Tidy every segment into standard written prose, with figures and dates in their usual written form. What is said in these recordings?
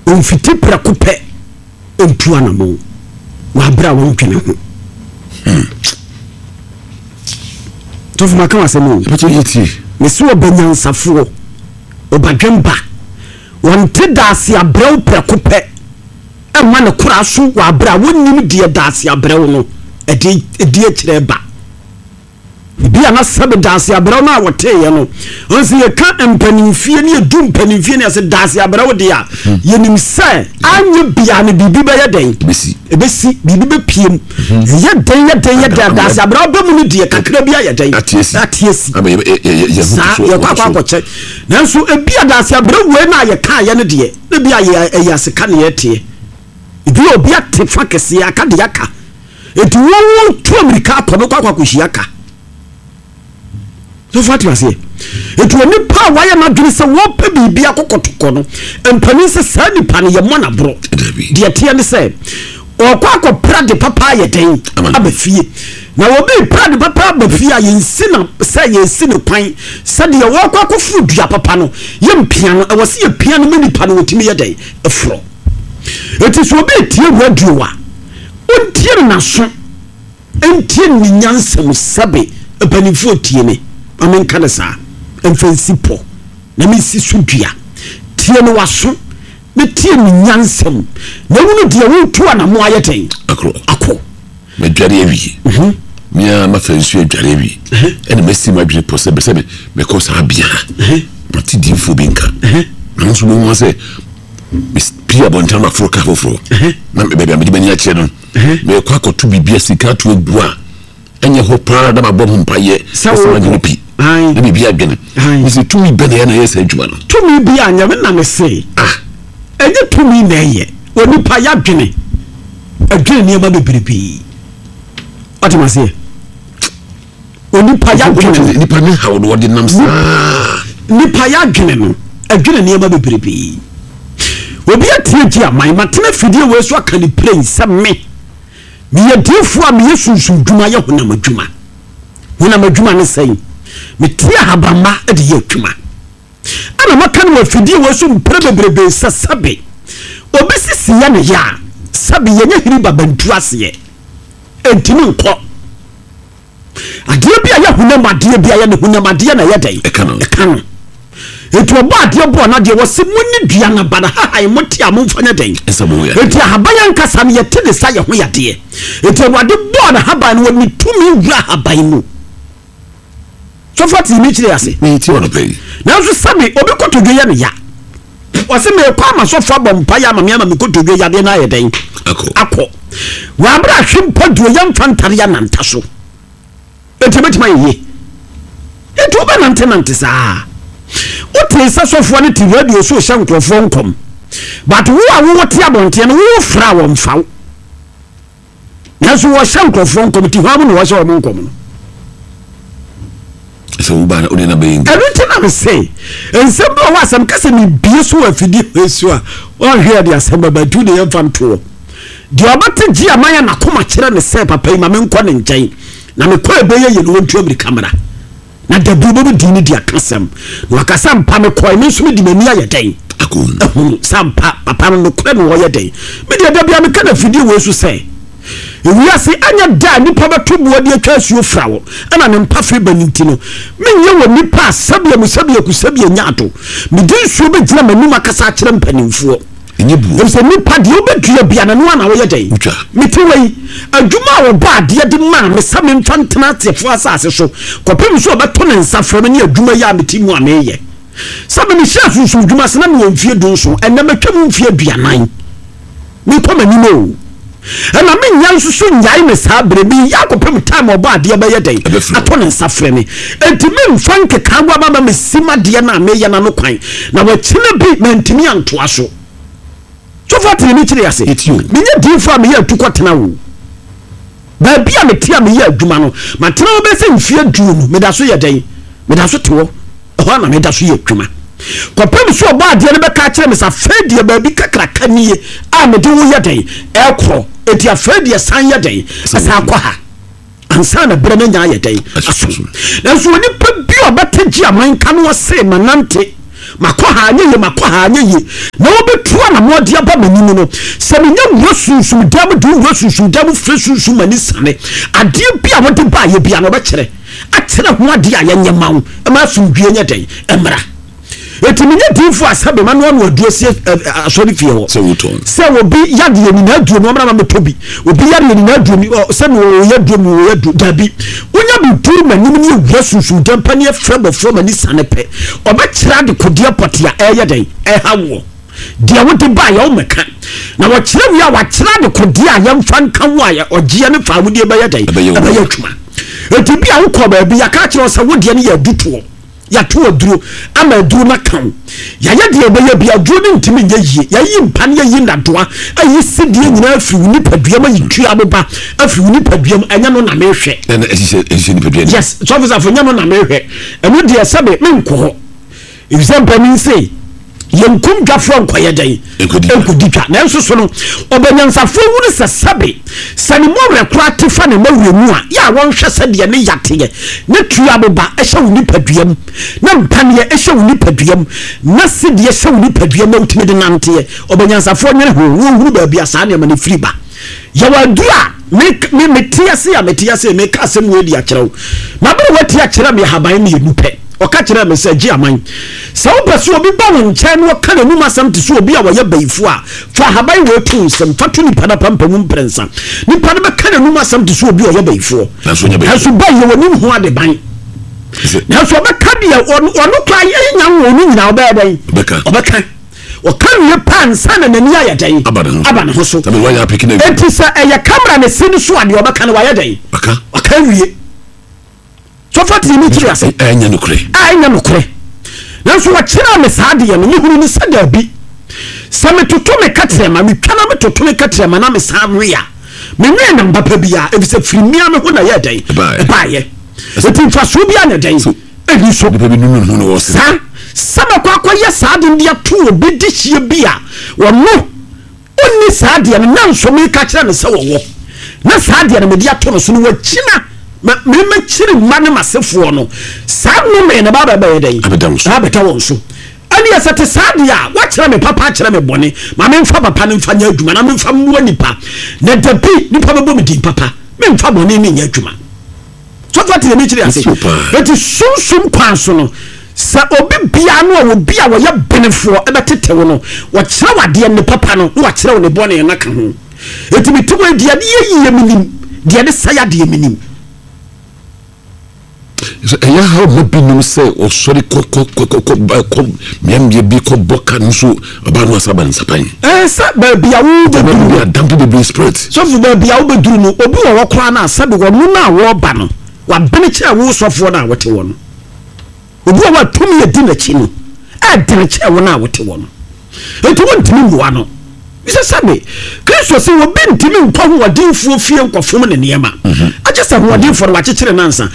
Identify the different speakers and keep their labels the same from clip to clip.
Speaker 1: onfiti prako pɛ entu anamo wa bra won twene ho to fuma kan asemo
Speaker 2: pato yeti
Speaker 1: me so obanyansafo obadwemba wonte daase abraw prako pɛ ɛma ne kora so wa bra wonnim die daase abraw no edi akire ba bia na sabe daase abraw na wote ye no onse ye ka empanimfie ne edu empanimfie ne ase daase abraw de a yenim se anye bia ne bibi be ye den ebesi bibi be piem ye den daase abraw be mu ne de kakra bia ye den atiesi ye kwa che nanso ebia daase abraw we na ye ka ye ne de ne bia ye aseka ne ye te ebi obi ate fa kese aka de aka etu wo to America akọ kwa kwahia ka so fati wase etu oni pa waya na dwene se wo pe bibia kokotoko no empani se sa nipa ne ye mona bro de tie ne se okwa prade papa ye den abafie na wo be prade papa abafie ayensi na se yensi ne kwan se de wo kwa fu dua papa no ye mpia no wo se ye pia no nipa no wotimi ye den efro eti so be tie radio wa ontie na so entie ni nyansam sabe epanifo tie ne amen kana sa emfansi po na me si sudua tie no waso me tie ni nyansam na wonu de wo tu ana mo ayeten akro
Speaker 2: me dware awie mia ma fansu adware awie ene mesi ma dware po sebe me ko sa bia mati di fo binka na so mo se pia bontama froka foforo na me bebe me bani a kire no me kwa kotu bibia sika to egua enye ho para da mabom mpaye sama groupi na bibia adwene misi tumi bene na yesa adwuma no
Speaker 1: tumi bia anya me na me se enye tumi na ye oni pa ya adwene ne ma bebrebe otima se oni pa ya adwene
Speaker 2: ni pa me hawo no de nam sa
Speaker 1: ni pa ya adwene no adwene ne ma bebrebe obi atie aman matena fidie we so aka ni praise se me ye difu a me yesusu dwuma ye honam adwuma ne sei me tie habama e de ye adwuma ana maka no fidie we so mpre bebrebe se sabe obi sisi ya ne ya sabe ye nya hiri babantu ase entimi nko ade bia ye honam ade bia ye ne honam ade na ye den ekano etu oba ade bo na de wo se munni dua na bana ha moti amfanya den etu habanya nkasa me yete de sa ye ho yade etu wade bo na haba no ni tumi wura haban mu so fati mi kire ase
Speaker 2: me ti ono pay
Speaker 1: na so sabe obi kotodwe ye ne ya o se me kwa ma so fa bompa ya ma me kotodwe ya de na ye den akọ wa bra hwempo do ye mfantare ya nanta so etu betima ye etu ba nante saa wote sasofo ne ti radio so hye nkrofo nkom but wo a wo wote abonte no wo fra wo mfaw naso wo hye nkrofo nkom ti hwamu no wo hye wo nkom no
Speaker 2: so wo ba na oni na be yin
Speaker 1: everything I say ensem do wa sam kase mi bie so afidi esu a wo hwe de asem ba tu de yemfa nto de obate gi amanya na koma kire ne se papa yi ma me nko ne nkyɛn na me kɔ ebe ye no ntu obiri kamera na dabu bo di ni dia kasam na wakasa mpa me koi me so me di mani aye den akon sampa papa no kure no wo ye den me dia da bia me kana fidi wo so se ewiase anya da nipa beto bo de atwa asuo frawo ana ne mpa fe baninti no menye wo nipa sabia musabia kusabia nyato me di nsuo be gina manu makasa kire mpanimfuo enyebu se nipa de obedua bia na no ana wo ye den metiwei adwuma wo ba de de ma me sa me mfantena tefo asase so kopem so obeto ne nsafra me ne adwuma ya metimu ameye sabe ni chef so adwuma se na me wonfie do so ena metwam mfie aduanan ni koma ni mo ena me nyan so nyai me sa brebi ya kopem time oba de be ye den ato ne nsafra me enti me mfanke kagwa mama me sima de na ameye na no kwan na wa kine bi mentimi antoa so so fati ni kire ase menye dinfa me ya tukotena wo ba bia me tia me ya adwuma no matena wo be se mfie aduo no me da so ye den me da so tewo ho na me da so ye adwuma kopem so oba ade ne be ka kire me sa fedie ba bi kakra kanie a me de wo ye den ekro eti afedie san ye den asa akwa ha ansa na bere na nya ye den aso na so ni pa bi obetegi aman ka no se manante makɔ ha nyɛ na obetua na mo de aba manim no sɛ me nya wosunsum dam du wosunsum dam fresunsum mani sane ade bia wode ba ye bia no bekyere akyere ho ade a yenye mawo ma sumdue nya den emra etiminya dinfo asabe ma no no aduosie asori fie ho se obi yade ni na aduo no mra ma metobi obi yade ni na aduo ni se no yadu dabi onya bitur manim ni wosunsum dam pani frabofo mani sane pe obekyere de kodia potia eye den hawo dia wote ba ya omeka na wo kyerɛ wi a wa kyerɛ de kodi a yɛmfa nka wo a ɔgye ne fa wodi bɛyɛ dai bɛyɛ twuma eti bia wo kɔ ba bia ka kyerɛ sɛ wodi ne yɛ dutuo ya to duro ama duro na kan ya yɛ de bɛyɛ bia duro ne ntimi nyɛ yie ya yi mpa ne yi ndadoa ayi sidie nyina afi wo nipadua ma yitua aboba afi wo nipadua mu anya no na mehwɛ
Speaker 2: ɛna ɛsi nipadua
Speaker 1: yes so officer fo nya no na mehwɛ ɛno de sɛbe menkɔ hɔ example mean say yenkum dwafo nkoye den enkodi twa na enso so no obanyansafo wuru sasabe sane mo rekura tefa ne mawuremu a ya wonhwe sade ne yateye ne tua boba ehye wuni paduam na mpane ehye wuni paduam na sede ehye wuni paduam na utime de nante obanyansafo nyere ho wuru ba bia sa ne ma ne firi ba yawa dua me metiase me ka asem we di akyerew na ba wati akyere me haban ne yenupe oka kyerɛ me sɛ gye aman sɛ wopɛ obi ba wo nkyɛn no ka na numa asɛm te so obi a wɔyɛ bayifo a fa haban wɔ tu nsɛm fa to nipa na pampamu mprensa nipa no bɛka na numa asɛm te so obi a wɔyɛ bayifo nanso ba yɛ wɔ nim ho ade ban nanso ɔbɛka deɛ ɔno kora yɛnya wo no nyina ɔbɛyɛ dan ɔbɛka ɔka wie pa nsa na n'ani ayɛ dan aba ne ho so enti sɛ ɛyɛ kamera ne si no so adeɛ ɔbɛka no wayɛ dan ɔka wie so fati ni kiri ase
Speaker 2: anya nokre
Speaker 1: nanso wakyerɛ me saade ye no mehuru ni sada bi sɛ metoto me katrema metwana metoto me katrema na me sanwe a menwe na mbapa bia ebise firimia me ho na ye dan baaye eti faso bia na dan eni so
Speaker 2: bi nunu no wo se
Speaker 1: sama kwa ye saade ndia to obi de hie bia wono onni saade no nanso me ka kyerɛ me sɛ wo na saade no me dia to no so no wakina me chiri mane masefo no sa no me na baba ba yedai abeta won so ani asate sade a wa kyerɛ me papa kyerɛ me bone ma me mfa papa ne mfa nya adwuma na me mfa mwa nipa na dabi nipa bebo me din papa me mfa bone me nya adwuma so fati me chiri ase eti sunsum kwan so no sa obi bia no obi a wo ye benefo ebetetewo no wo kyerɛ wade ne papa no wo kyerɛ wo ne bone na ka ho eti mitumo dia de yiye minim dia de saya de minim
Speaker 2: ya ha mabinum sɛ ɔsɔre kɔ miambia bi kɔ boka nso aba no asaba nsapan
Speaker 1: sɛ baabi a wo bɛduru
Speaker 2: ya damp the spirit
Speaker 1: sɔfo baabi a wo bɛduru no obi wɔ kora na asɛbe wɔ no na wo ba no wa bene kyerɛ wo sɔfo na wote wɔ no obi wɔ tom yɛ di na chi no a dene kyerɛ wo na wote wɔ no enti wo ntimi mmoa no bisa sabe Kristo se wo bentimi nkɔ ho wadinfo fie nkɔfom ne niema agye sɛ ho wadinfo no wakyekere nansa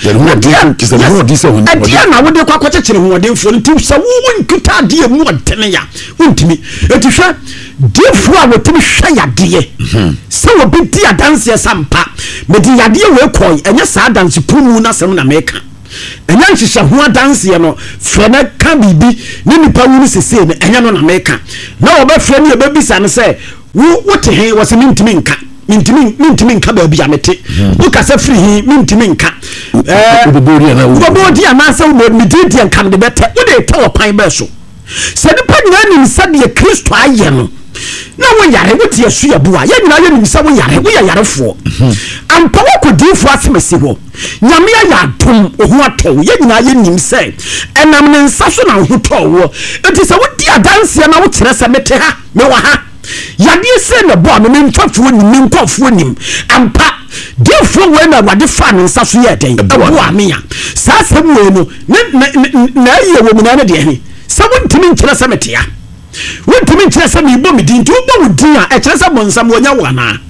Speaker 1: adia na wode kwa kwakyekere ho wadinfo nti sɛ wo nkita de mu ɔtene ya wontimi eti hwɛ difo a wotimi hwɛ yadeɛ sɛ wo bi di adanse sampa me di yadeɛ we kɔi ɛnyɛ saa adanse pumu na sɛm na meka enya nhyehyɛ ho adanse no frɛ na ka bibi ne nipa wu sese ne enya no na meka na obɛfrɛ ne ebebisa ne sɛ wote he wose mintimi nka ba bia mete wo ka sɛ firi he mintimi nka bobodi ana sɛ wo medidi nka de bete wo de ta wo kwan ba so sɛ nipa nyina nim sɛ de Kristo ayɛ no na wo yare wo tie so ya bua ya nyina ye nim sɛ wo yare wo ya yarefo ampa wo kodifo asemesi ho nyame ya adom ohu atɔ ye nyina ye nim sɛ enam ne nsa so na ho tɔ wo enti sɛ wo di adanse na wo kyerɛ sɛ mete ha me wa ha yade se na bo no mfafo nim nkɔfo nim ampa defo we na wade fa ne nsa so ye den abu amia saa sɛm we no na ye wo mu na de he sɛ wo ntimi nkyerɛ sɛ mete ya wontimi nkyerɛ sɛ mebɔ me din nti wobɔ wo din a ɛkyerɛ sɛ bɔnsam wɔnya wo anaa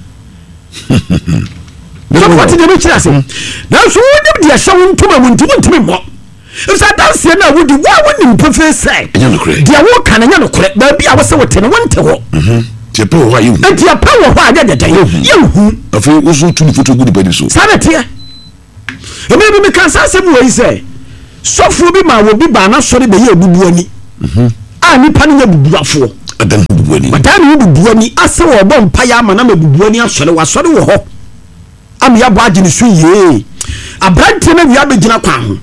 Speaker 1: sɔfɔte de mekyerɛ sɛ nanso wonim deɛ hyɛ wo ntoma mu nti wontimi mmɔ ɛfisɛ adanseɛ no a wodi wo a wonim pɛfɛ sɛ deɛ woka no nyɛ nokorɛ baabi a wo sɛ wote no wonte hɔ
Speaker 2: nti apɛ wɔ hɔ a
Speaker 1: nyɛ dɛdɛn yɛnhu
Speaker 2: afei woso tu ne foto gu nipa ni so
Speaker 1: saa bɛteɛ ɛbɛbi meka saa asɛm wɔ yi sɛ sɔfoɔ bi ma wɔ bi baa na sɔre bɛyɛ abubuani a nipa no nya bubuafo
Speaker 2: adan bubuani
Speaker 1: ase wo bɔ mpa ya ama na bubuani asɔre wasɔre wo hɔ am ya bɔ agye ne so ye abrante na wia begina kwa ho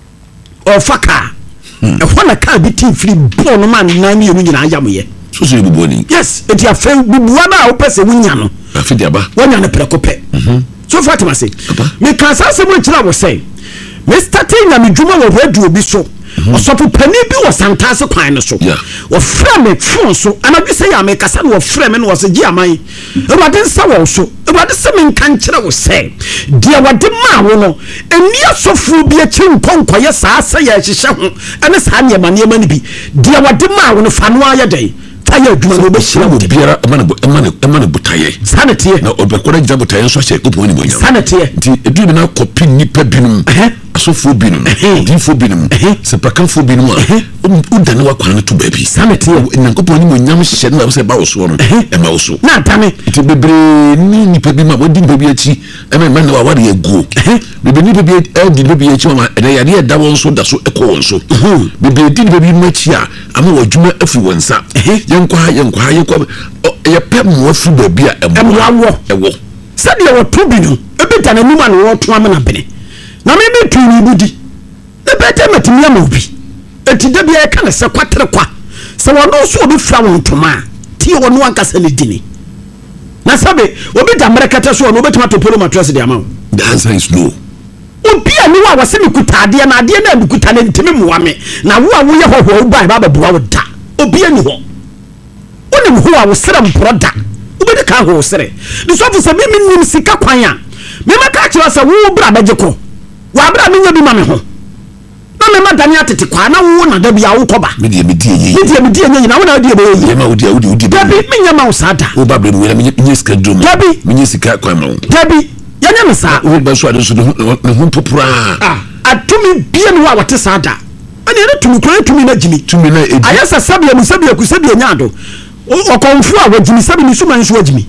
Speaker 1: ofaka ɛhɔ na ka bi ti firi bɔ no man na ne yenu nyina ayam ye
Speaker 2: so bubuani
Speaker 1: yes enti afa bubua na wo pese wonya no
Speaker 2: afidi aba
Speaker 1: wonya ne prekope so Fatima say me kan sase mo kira wo say me starting na me dwuma wo radio bi so osopo pani bi wo santase kwan no so wo frɛ me phone so anadwe sɛ ya me kasa no wo frɛ me no wo se gi aman ewade nsa wo so ewade se me nkan kyerɛ wo sɛ dia wade ma wo no eni asofo bi akyi nkonkoye saa sɛ ya hyehyɛ ho ɛne saa ne ma ne bi dia wade ma wo no fa no ayɛ dɛn aye adwuma no be hyira wo
Speaker 2: biara emane botaye
Speaker 1: sanete
Speaker 2: na obekora gya botaye nso ahye kopon ni monya
Speaker 1: sanete
Speaker 2: nti edu bi na kopi nipa binum asofo binum difo binum sepakanfo binum udane wa kwan to baabi
Speaker 1: sanete
Speaker 2: na kopon ni monya hye na se ba wo so no ema wo so
Speaker 1: na tane
Speaker 2: nti bebre ni nipa bi ma wodi nipa bi achi ema na wa ware ego bebre nipa bi edi nipa bi achi ma na yade eda won so da so ekọ won so bebre di nipa bi machi a ama wadwuma afi wonsa yenkwa ye pem wo fu ba bia ewo
Speaker 1: sabe wo to bi no ebita na numa no wo to amana bene na me be tu ni budi e beta matimi ama obi eti da bia e ka na se kwatere kwa se wo no so obi fra wo ntoma ti wo no ankasa ne dini na sabe obi da merekata so no obetima to polo mattress de ama
Speaker 2: the answer is no
Speaker 1: obi ani wa wase me kutade na ade na me kutane ntimi muwa me na wo a wo ye hoho ba ba bua wo da obi ani ho onim ho a wo sere mporoda obedi ka ho sere ni so fu se me nim sika kwan a me maka kire se wo bra baje ko wa bra me nya bi ma me ho na me ma dani atete kwa na wo na da bia wo koba
Speaker 2: me die ye
Speaker 1: na wo na die be ye
Speaker 2: ma wo die
Speaker 1: da bi me nya ma wo sada
Speaker 2: wo ba bre me nya sika drum
Speaker 1: da bi
Speaker 2: me nya sika kwan ma wo
Speaker 1: da bi ya nya me sa
Speaker 2: wo ba so ade so ne ho popura
Speaker 1: atumi bia no wa wote sada ani na tumi kwan tumi na jimi
Speaker 2: tumi na edi
Speaker 1: ayesa sabia mu sabia ku sabia nya do o konfu a wajimi sabi ni suma nso wajimi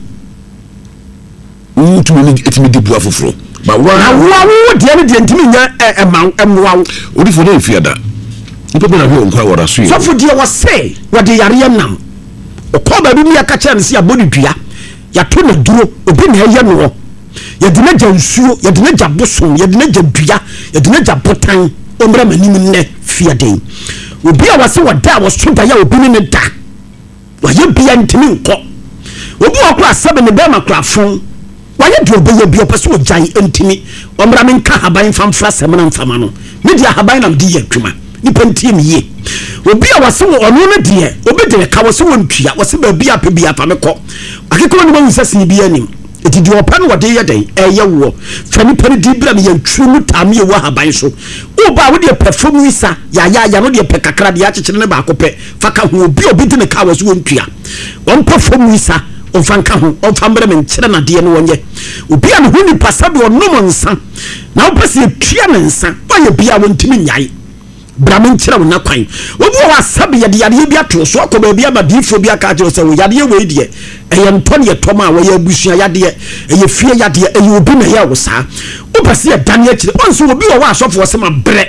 Speaker 2: tumi ni etimi di bua foforo ba wa
Speaker 1: wo de ne de ntimi nya emwa
Speaker 2: odi fo na fiada ipo be na hwe onkwa wora so
Speaker 1: so fo de wo se wo de yare nam o ko ba bi mi aka cha ne se abodi dua ya to na duro obi na ye no ya de na jansuo ya de na jaboso ya de na jadua ya de na jabotan omra manim ne fiade obi a wase wada wo so da ya obi ne da waye bia ntimi nko obi okra sabe ne be makrafon waye de obeye bia pese ogyan ntimi omra men ka haban famfra semana mfama no media haban nam di yadwuma nipa ntie me ye obi a wase wo ono ne de obi de ka wase wo ntua wase ba bia pa bia fa me ko akekoro ne mawu sase bia nim eti di opan wode ye den eye wo fani pani di bra me yantru mu tam ye wo haban so wo ba wo de perform wisa ya no de pe kakra de akekere ne ba ko pe faka ho obi de ne ka wase wo ntua on perform wisa on fanka ho on fambre men kire na de ne wonye obi a ne ho ni pasabe onom nsa na wo pese tua ne nsa wo ye bia wo ntimi nyai bramin kire wo na kwan obi wo asabe ye de yade bia to so akoba bia ma difo bia ka je se wo yade we de eye ntone ye toma wo ye abusua yade eye fie yade eye obi na ye wo sa wo pese ye dan ye kire onso obi wo asofo wo se ma bre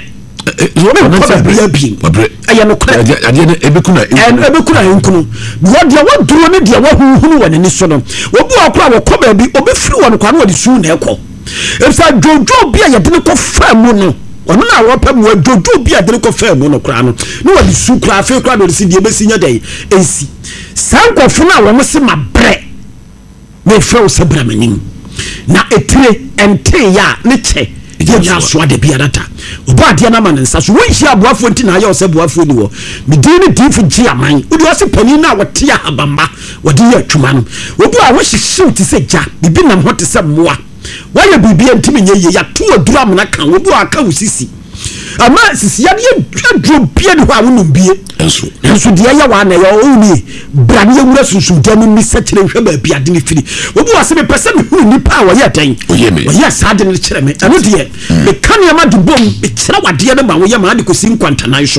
Speaker 1: eye no kure
Speaker 2: ade ne ebekuna
Speaker 1: enkunu wo de wo duro ne de wo huhunu wo ne so no obi wo kura wo koba bi obi firi wo no kwa no wo de su na ekọ efsa jojo bia ye de ne ko fa mu no ono na wo pam wo jojo bia de ne ko fa mu no kura no no wo de su kura afi kura do si de besi nya dai ensi sankofo na wo se ma bre me fra wo se bra manim na etire ente ya ne che ya so de bia data obo ade na man nsa so wonhia aboafo nti na ya o se aboafo ni wo me din ne difu gi aman wo de o se pani na wo te abamba wo de ya twuma no obo a wo hihyew ti se ja bibi nam ho te se moa waya bibia ntimi nye ye ya to aduru amana kan obo aka usisi ama sisi ya de aduru bia ne ho a wonum bie enso de ya wa na ya o ni bra ne wura sunsun da mu mi sekire hwe ba bia de ne firi obo ase me pese me hu nipa a wo ya dan wo ya sa de ne kire me eno de me kan ya ma de bom me kire wade ne ma wo ya ma de kosi nkwantanan so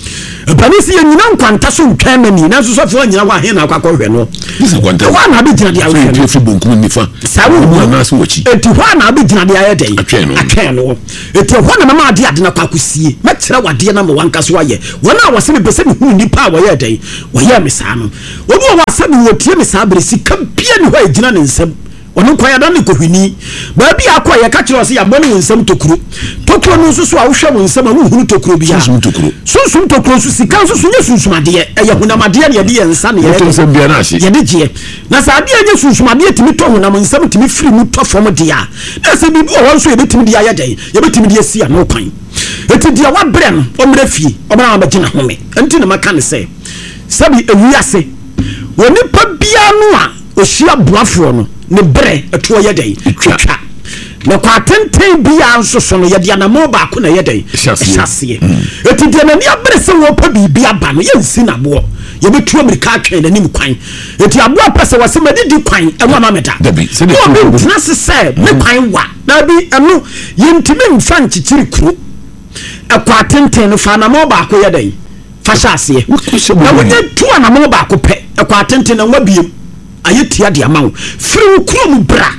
Speaker 1: panisi ye nyina nkwanta so ntwan mani na so sofo nyina wa he na akwakohwe no wa na be gyina de ahwe
Speaker 2: no fi bonkum nifa
Speaker 1: sawo
Speaker 2: na so wachi
Speaker 1: eti wa na be gyina de ayeden atwen no eti ho na mama ade na kwakosie mekere wade na ma wanka so aye wona wose me pese me hu nipa a woye den woye me saa no obi wo wase me wotie me saa bere sika bia ne ho agina ne nsam onu kwa ya da ne kohwini ba bia akwa ye ka kire ose ya bone nsam tokuro no so a wo hwe nsam a wo hunu tokuro bia sunsun tokuro so sika so nye sunsumade ye hunamade ne ye de nsa ne ye
Speaker 2: nsam bia na ahye
Speaker 1: ye de je na sa ade nye sunsumade timi to hunam nsam timi firi mu to fom de ya na se bibi o won so ye betimi de ya den ye betimi de sia no kwan eti dia wa bre no o mra fie o bra ma gina home enti na maka ne se sabi ewiase woni pa bia no a ohia boafo no ne bre eto ye den twatwa na kwa tenten bia nso so no ye de anamo ba ko na ye den hyase eti de na ni abre se wo pa bibia ba no ye nsi na bo ye betu amerika atwen na nim kwan eti abo apese wase madidi kwan enwa ma meta
Speaker 2: se de
Speaker 1: na se me kwan wa na bi eno ye ntime mfa nchichiri kuro akwa tenten no fa na mo ba ko ye den fa hyase na wo ye tu anamo ba ko pe akwa tenten na wa biem ayetia de amawo firi kuro mu bra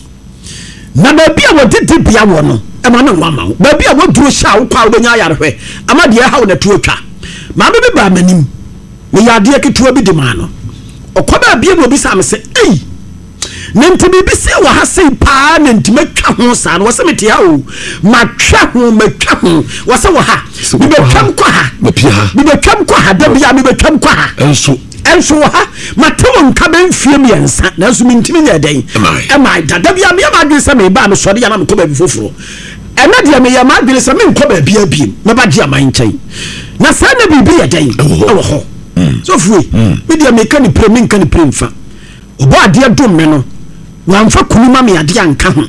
Speaker 1: na ba bia wodidi bia wo no e ma no wa mawo ba bia woduro sha wo kwa wo nya yarehwe ama de ha wo na tuo twa ma be ba manim me yade ketewa bi de ma no okoba bia no bi sa me se ei nentimi bi se wa ha sei pa nentimi twa ho sa no wo se mete ha o ma twa ho wo se wo ha bi be twam kwa ha bi be twam kwa ha da bia bi be twam kwa ha enso ha matewo nka ben fie me yansa na so mintimi nya den ma da bia me ma dwe se me ba me sori ya na me ko ba bi foforo ena de me ya ma dwe se me nko ba bia bi me ba de aman nkyɛn na sa na bibi ya den ewo ho so fue me de me ka ni pre me nka ni pre mfa obo ade dom me no wamfa kunuma me ade anka ho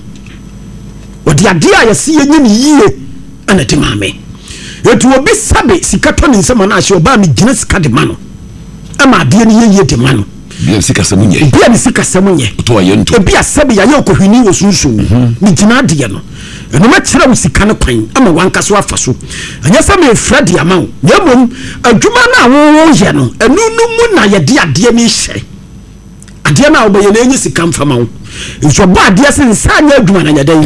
Speaker 1: odi ade a yesi yenye ni yie ana de ma me etu obi sabe sikato ni nsema na ahye oba me gina sika de ma no ama ade ni yeye de ma no
Speaker 2: bia sika samunye
Speaker 1: to aye nto bia sabe ya ye okohwini wo sunsun me gina de no eno ma kire wo sika ne kwan ama wanka so afaso anya sa me fredi ama wo yemom adwuma na wo ye no enu nu mu na ye de ade ni hye ade na wo ye na enyi sika mfama wo nso ba ade se nsa anya adwuma na nyadan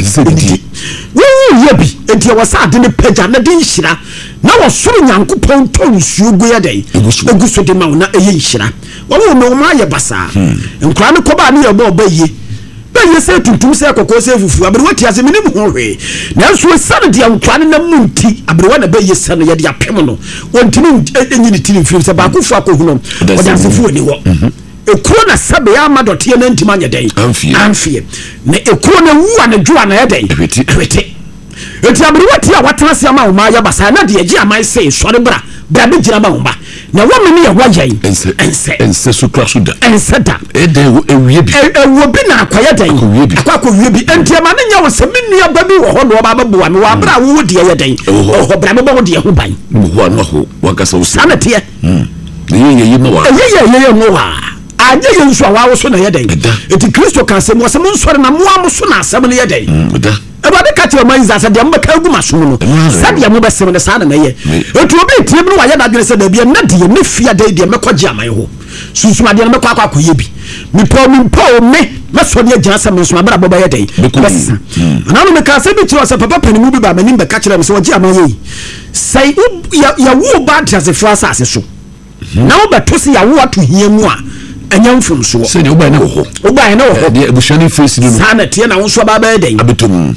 Speaker 1: wo ye bi enti wo sa ade ne pagya na de nhira na wo soro nyankopɔn ton suo gu ye den eguso de ma wo na eye nhira wo no ma ye basa nkura ne koba ne ye bo ye bɛyɛ sɛ tuntum sɛ kɔkɔ sɛ fufu abere wati ase menim ho hwe nanso sane de ankwane na munti abere wa na bɛyɛ sane yɛ de apem no wɔntimi enyi ne tiri mfiri sɛ baako fu akɔ hunom wɔde asefo ani hɔ ekuro na sabe ya madote na ntima nya den amfie na ekuro na wu anadwo na yɛ den hwete eti abere wati a watena se ama wo ma ya basa na de agi aman sɛ sɔre bra be gira ma wo ba na wo me ne wa yan ense
Speaker 2: so kra so da
Speaker 1: ense da
Speaker 2: de ewie bi
Speaker 1: ewo bi na akwaya dan akwakowie bi enti ma ne nya wo se menni aba bi wo ho no ba bo me wa bra wo de ye dan ho bra me bo de ho ban
Speaker 2: wo no ho wakasa wo
Speaker 1: sana te
Speaker 2: ye no wa
Speaker 1: ye no wa anye ye nso wa wo so na ye dan enti Kristo kan se mo se mo nsore na mo am so na asem ne ye dan
Speaker 2: da
Speaker 1: ebade ka tire man zasa de mbaka gu masom no sade mo besem ne sa na ye etu obi tie no wa ye da dwene se da bia na de ne fia da de mekɔgye aman ho susuma de no mekɔ akɔye bi mi po me so de agya asem nso abara baba ye den besa ana no meka se bi tire se papa panimu bi ba manim be ka kire me se wɔgye aman ye sai ya wo ba tiasefo asase so na wo beto se ya wo ato hia mu a anya mfom so
Speaker 2: se de wo ba na wo ho de ebushani face no
Speaker 1: sana tie na wo so ba ba den
Speaker 2: abetom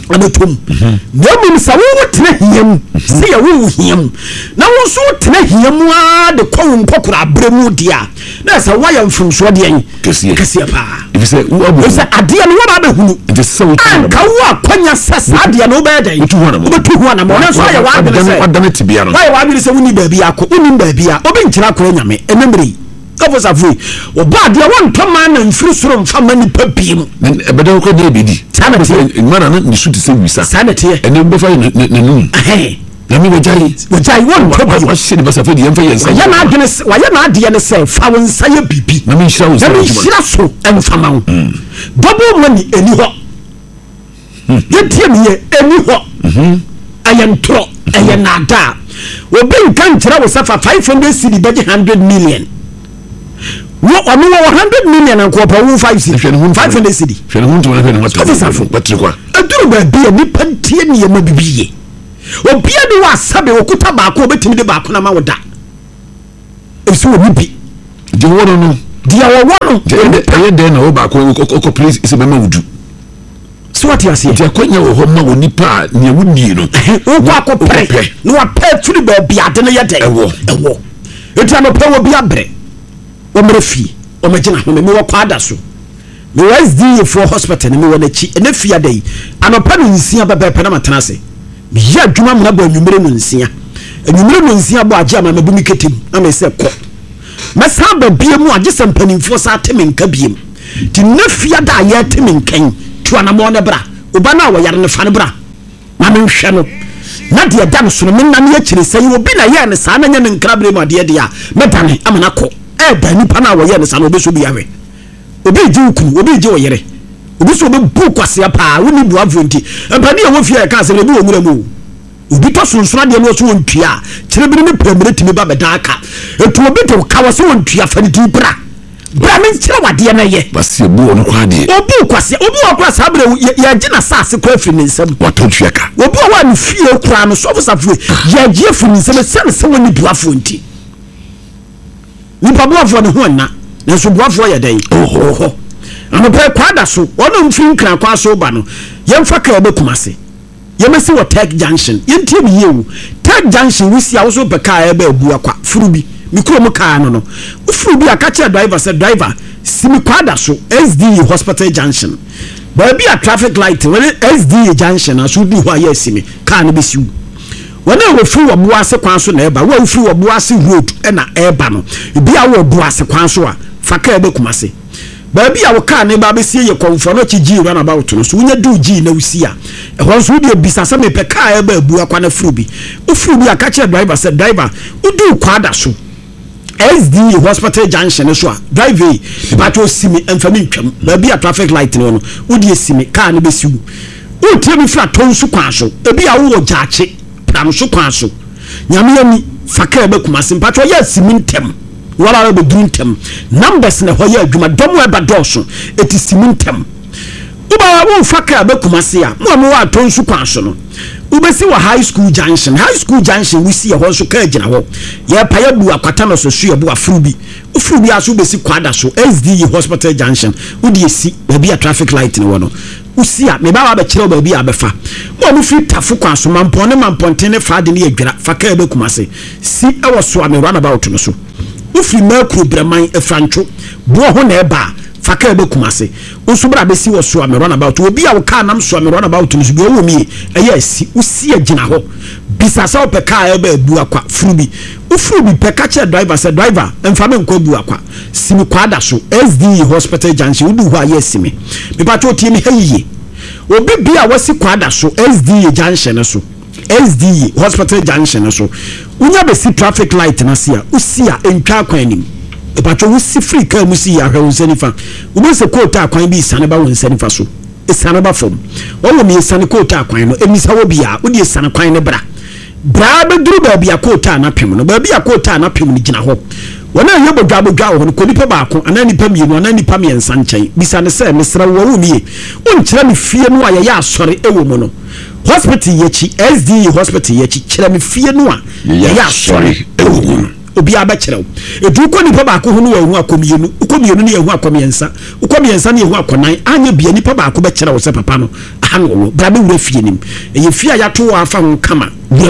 Speaker 1: na mum sa wo tena hiam se ya wo hiam na wo so tena hiam a de kwon nkokora abremu dia na sa wa ya mfom so de an kese pa
Speaker 2: ibi se wo abu
Speaker 1: se ade no wo ba ba hunu
Speaker 2: de se wo
Speaker 1: ka wo akonya sasa ade no ba den
Speaker 2: wo
Speaker 1: betu ho na mo na so ya wa de se
Speaker 2: wadane tibia no
Speaker 1: wa de se woni ba bia ko woni ba bia obi nkyira ko nyame enemri kafo fui oba de won toma na mfiri soro mfa mani papiem
Speaker 2: ebeda ko de bidi
Speaker 1: sanate
Speaker 2: ngana na ni suti se wisa
Speaker 1: sanate
Speaker 2: ene mbe fa na num na mi wajai
Speaker 1: won ko
Speaker 2: wa shiri basa fe de yemfa yensa
Speaker 1: ya na adene wa ya na ade ne se fa won sa ya bibi
Speaker 2: na mi hira wo
Speaker 1: na mi hira so emfa ma wo double money eni ho ye tie mi ye eni ho ayantro ayanada obi nkan kira wo safa 500 cedi beje 100 million wo onu 100 million anko pa wo 500 cedi
Speaker 2: hwene hu ntoma hwene wata batri kwa
Speaker 1: aduru ba bia ni pantie ne yema bibiye obia de wa sabe okuta ba ko obetimi de ba ko na ma woda esu wo bi
Speaker 2: di wono no
Speaker 1: dia wo
Speaker 2: eye de na wo ba ko please ise mema wudu
Speaker 1: so what you say
Speaker 2: dia kwanya wo ho ma wo nipa ne wudie no
Speaker 1: wo kwa ko pre no wa pe turi ba bia de ne ye de ewo etia no pe wo bia bre wo mrefi wo magina ho me wo kwada so me SD for hospital ne me wo na chi na fia dai anopa no nsia ba pe na matana se me ya adwuma mo na ba nwumere no nsia nwumere no nsia bo agye ama mabu mi ketem na me se ko mesa ba bia mu agye sampanimfo sa teme nka biem ti na fia da ya teme nkan tuana mo ne bra oba na wo yare ne fa ne bra na me hwe no na de da no so me na ne akire sai obi na ye ne sa na nya ne nkrabre mu ade dia medane amana ko ba nipa na wo ye ne sa no obeso bi yawe obi ji ukunu obi ji wo yere obi so be bu kwase pa woni bu avonti empani e wo fia ka se be wo mura mu obi to sunsun de no so wontua kire bi ne pamire timi ba beda aka etu obi to ka wo so wontua fa ni ti bra me kire wade na ye
Speaker 2: basi bu ono kwa de
Speaker 1: obi kwase obi wa kwase abre ya gina sase kwa fi ne nsam
Speaker 2: wato tuaka
Speaker 1: obi wa ni fie kura no so fosa fie ya gie fi ne nsam se woni bu avonti ni pa bu avon ho na so bu avon ya dai oho ano pe kwada so ono mfin kra kwa so ba no yemfa ka obe kumase yemesi wo Tech Junction yentie bi yewu Tech Junction wisi a wo so be ka ebe abu akwa furubi mikro mu ka no furubi akache driver say driver simi kwada so SDA Hospital Junction ba bi a traffic light when SDA Junction aso bi ho aye simi ka no be siwu wona wo firi wo buase kwan so na eba wo firi wo buase road na eba no bi a wo buase kwan so a fa ka ebe kumase ba bi a wo ka ne ba be sie ye konfo no chi ji run about no so wonya du ji na usi a ehon so de bisasa me pe ka eba abu akwa na furubi ufurubi akache driver say driver udu kwada so SDA Hospital Junction so a driver ba to simi enfami ntwam ba bi a traffic light no udi simi car ne be siwu utie mi fra tonsu kwan so ebi a wo jaache pram so kwan so nyame ani faka ebe kumase mpacho ya simi ntem wala be duntem numbers na ho ya adwuma domo eba doso eti simi ntem uba wo faka ebe kumase a mo wa tonsu kwan so no ubesi wa high school junction we see ho so ka gina ho ye pa ya bu akwata no so so ye bu afurubi ufurubi aso besi kwada so SDA Hospital Junction udi esi ba bia traffic light ne wono usia me ba wa be kire ba bia befa mo fi tafu kwa so mamponte ne fa de ne adwira fa ka be kumase si e wo so ame run about no so ufri makru breman efrancho bo ho na eba faka ebe kumase unsu bra be si wo so ame run about obi a wo ka nam so ame run about no so bi wo mi eye si usi agina ho bisasa o pe ka ebe abu akwa furubi ufurubi pe ka che driver say driver emfa me nko abu akwa simi kwada so SDA Hospital Junction udu ho aye simi me pa to tie mi hayiye obi bia wasi kwada so SDA Junction so SDA Hospital Junction so unya be si traffic light na sia usia entwa kwan anim epacho wusi free ka musi ya hwe nsanifa ubese kota akwan bi sane ba wonsanifa so esane ba fom wo mi esane kota akwan no emisa wo bia wo di esane kwan ne bra be duru ba bia kota na pem no ba bia kota na pem ni gina ho wona ye bodwa ho ko nipa ba ko ana nipa mienu ana nipa miensa nkyɛn bisane sɛ mesra wo mi won kyerɛ me fie no aye ya asɔre ewo mu no hospital yechi SDA Hospital yechi kyerɛ me fie no a ya asɔre ewo mu no obi abekyerɛw edu ko nipa ba ko ho no wa hu akomienu ukomienu ne hu akomiensa ukomiensa ne hu akonan anya bia nipa ba ko bekyerɛw sɛ papa no ano wo bra be wura fie nim eye fie a yato afa ho kama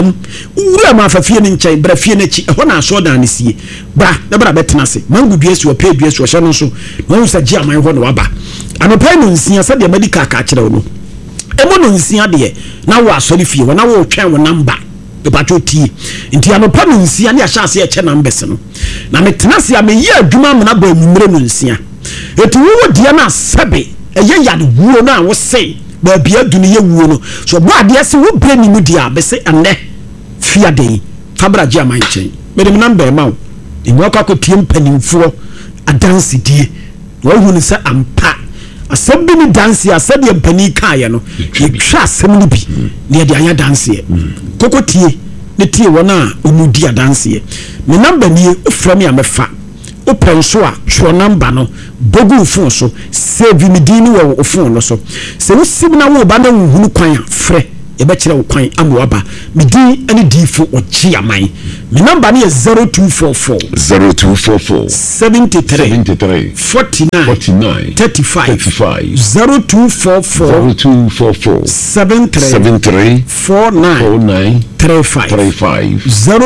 Speaker 1: wura ma afa fie ne nkyɛn bra fie n'akyi ɛhɔ na aso dan ne sie bra na bra betena se mangudua si opa dua si ɔhyɛ no so na wo sa gye aman hɔ na waba anopa no nsia sɛ de medical ka kyerɛw no emo no nsia de na wo asɔre fie wo na wo twɛn wo number epacho tie nti anopa no nsia ne ahyase eche numbers no na metena se ameyi adwuma amena ba nwumre no nsia etu wo die na sebe eye yade wuo na wo se ba bia duni ye wuo no so bo ade se wo bre ni mu dia be se ane fia den fabra gye aman chen medem number ma wo enwa kwa ko tie mpanimfo adanse die wo hu ni se ampa asɛm bi ni danse asɛdeɛ mpani kaeɛ no yɛtwa asɛm no bi na yɛde ayɛ danseɛ kokotie ne tie wɔn a ɔmu di adanseɛ me namba nie wofrɛ me a mɛfa wopɛ nso a twerɛ namba no bogu phone so save me din wɔ phone no so sɛ wosim na wo ba na wohunu kwan a frɛ yɛbɛkyerɛ wo kwan ama waba me din ane difo ɔgye aman me namba no yɛ 0244 73 49 35 0244 73 49 35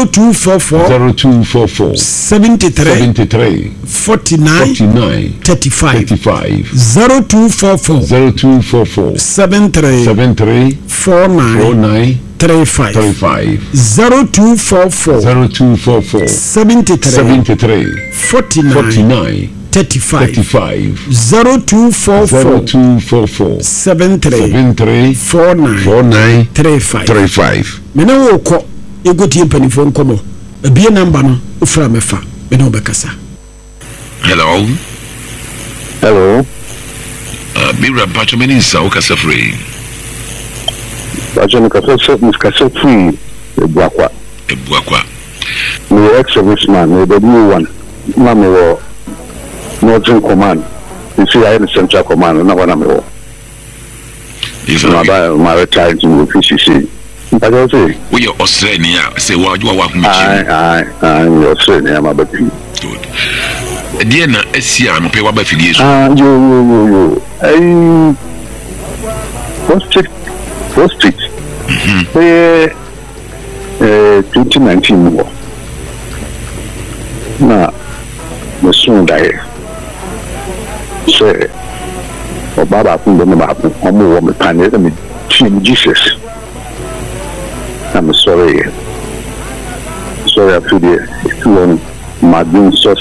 Speaker 1: 0244 73 49 35 0244 73 49 35 0244 73 49 35 0244 73 49 35 mena wo ko egotie mpanifo nkomo abie number no ofra mefa mena obekasa.
Speaker 2: Hello. Mira Patchomeni sa okasa free.
Speaker 3: Patchomeni kasa free ebuakwa. Me ex-serviceman, me W1. Na me wo Northern Command. You see I in Central Command na wana me wo.
Speaker 2: Yes,
Speaker 3: my retired to PCC. I don't say.
Speaker 2: We are Australia. Say what you are working with.
Speaker 3: I'm Australia, my baby.
Speaker 2: Good. Diana, Esia, no pay what by affiliation.
Speaker 3: You. What's it? 2019 war. Na, the soon die. Say, Baba from the Mapu, I'm a woman, and me, Jesus. I'm sorry. Sorry, I feel the my being so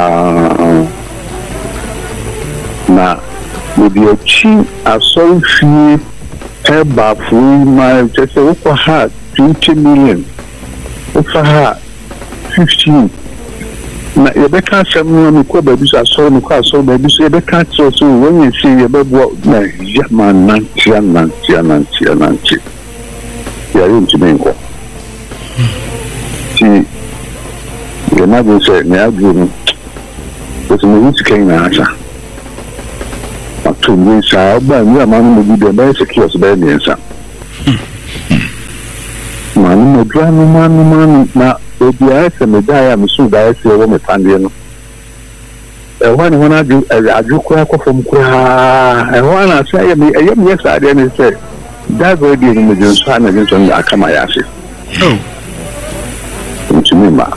Speaker 3: na with your chin, I saw you about my just over her 20 million, over her 15. Na Rebecca said, "No, baby, I saw no car, so baby, Rebecca so when you see your baby, na Yaman, Nancy. Yeah, you to me. See, the mother said, "Me, I do." But me, which came answer. But to me, sir, but me, man, me be the best secure baby answer. Man, me drama, man, na. Obi ase me die am so die se wo me pande no when I do kwa from kwa na say me yes I dey say that go dey me just na just on akama ya se to me ma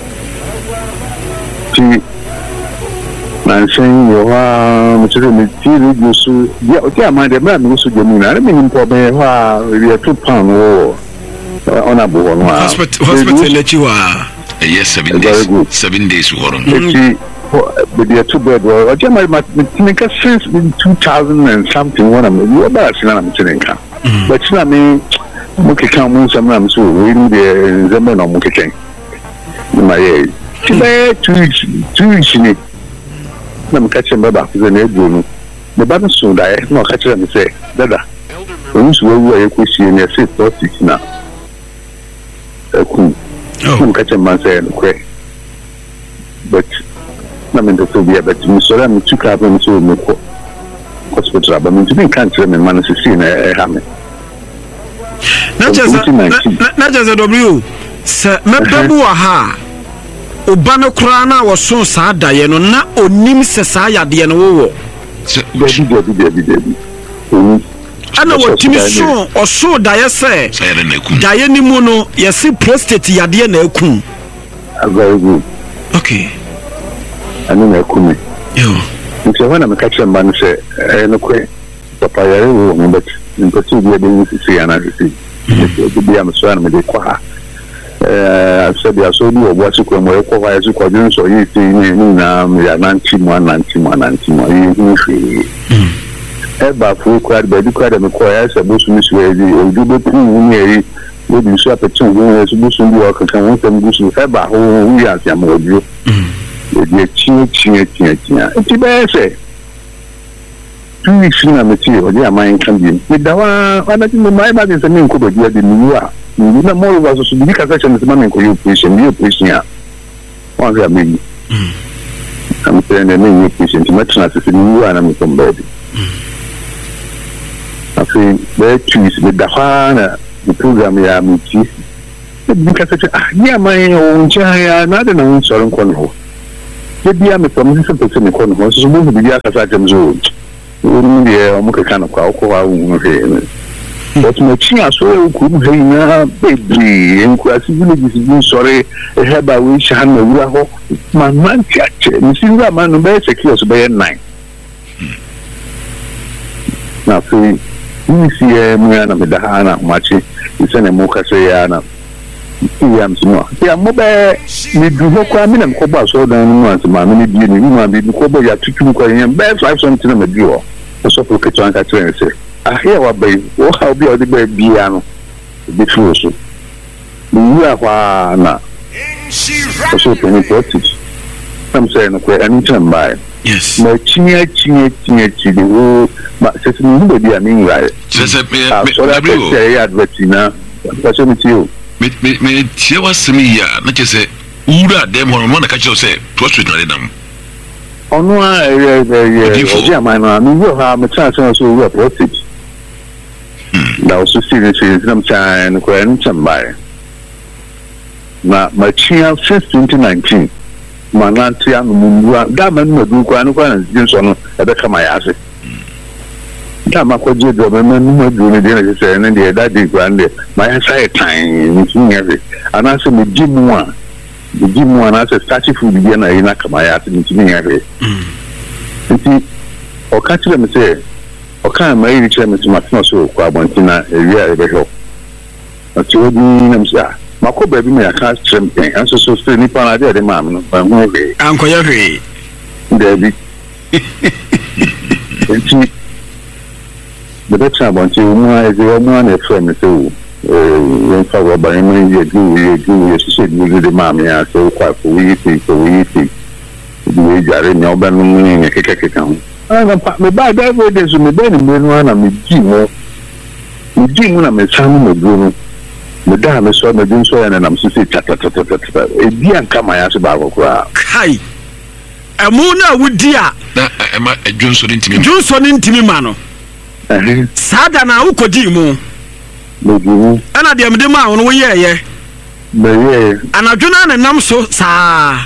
Speaker 3: ti man saying you me to me ti go so ya o ti amande me so je mu na me nimpo be ha we 2 pound wo honorable one
Speaker 2: hospital let you yes 7 days 7 days for
Speaker 3: with the 2 bed or since 2000 and something one you about I'm telling you but I mean okay come some so we need the man on okay my today 2 weeks ni na mkache mbaba kuze na edu no the bad so that no catch them say dada we we kwesi na say 36 na I'm catching myself quick, but I mean, the phobia, but Mr. I'm too carbon to me hospital, but I mean, to be cancer and man to see a hammer.
Speaker 1: Not just a W. Sir, Mababu aha. Obano Krana was so sad, Diana, not on Nim Sesaya, the Ano.
Speaker 3: Baby.
Speaker 1: Ana watimi so oso daye se daye ni mu no yesi prostate yade na ekun.
Speaker 3: Very good.
Speaker 1: Okay.
Speaker 3: Ani na ekun.
Speaker 1: Yo.
Speaker 3: Nti when am catch man say no kwe papa yare wo mo bet nti bi dey sisi ana sisi. Bi am so ana me dey kwa ha. I said ya so bi obo asikwa mo ekwa ha asikwa dun so yi ti ni na ya 90 yi eba fu kwad be di kwad me ko ya se busu mi suwe di oju be ku wu yeri we bi so apetu wu yesu busu ndi o kankan won tem busu eba ho wu ya sia mo oju e di chi ti be se 2 weeks na me tie o dia man kan bi me da wa ana ti me mai ba de se me nko ba dia de ni wa ni na mo wa so bi ka sa chen se ma me nko yo operation ya wa ga me am saying that me operation to match na se ni wa na me kom ba di afi be twis me da wa na the program ya me ti bi ka sa ya man o ncha ya na de na un so ron kon ho ye bia me promise se pese me kon ho so mo bi bia ka sa jem zo uri ye o mo ka na kwa ko wa wu he but mo chi aso e ku he na baby en ku asi village bi sore e heba we sha na wura ho man chache mi singa man no be secure so be 9 na fi ni si e mo na me da hana machi ise ne mo ka se ya na ya msino ya mo be ni du ho kwa mi na ko ba so dan no anse ma mi bi ni mu abi ko bo ya tutu ko yen be 5 something na me bi o so for ke twan ka twen se ahia wa be o ha obi o de be bia no bi fu so ni ya kwa na so to ni ko ti am say no ko ani tan bai
Speaker 2: yes
Speaker 3: ma chinya de o ma se ni be bia mi ngai
Speaker 2: se me
Speaker 3: so that say advert na so mi ti o
Speaker 2: me tie wasemi ya na kese ura dem hono na ka kire se prostrate na dem
Speaker 3: ono a oji amana mi wo ha me chance so ura prostrate na o so serious nam chan ko en chambai ma chia since 2019 mana tia no mumua da man na du kwa no kwa na jinso no e be kama ya ase da ma ko je do me no du ne de na se ne de da di kwa ne ma ya sai tan ni nyere ana se me jimu na se starch food bi na ina kama ya ase ni nyere nti o ka tire me se o ka ma iri tire me se ma tno so kwa bontina ewia e be ho ati odi na me sa mako ba bi me ya ka tire anso so se ni pa na de ma no ba hu e
Speaker 1: ankoya hwe
Speaker 3: Debbie. The better about you, more as your man, a friend, so when Father by me, you do, she said, you the mammy, I so quite for we think, we are in your band, a kick account. Me by that way, there's me then one of me, Jim, when I'm a son of Bruno. Madame is so much so, and I'm so sick. A dear come, I ask about
Speaker 1: kai amuna wudia
Speaker 2: na ema Johnson intimi mano
Speaker 1: sada na ukodi mu ana de mde ma wono ye anadwona na nam so saa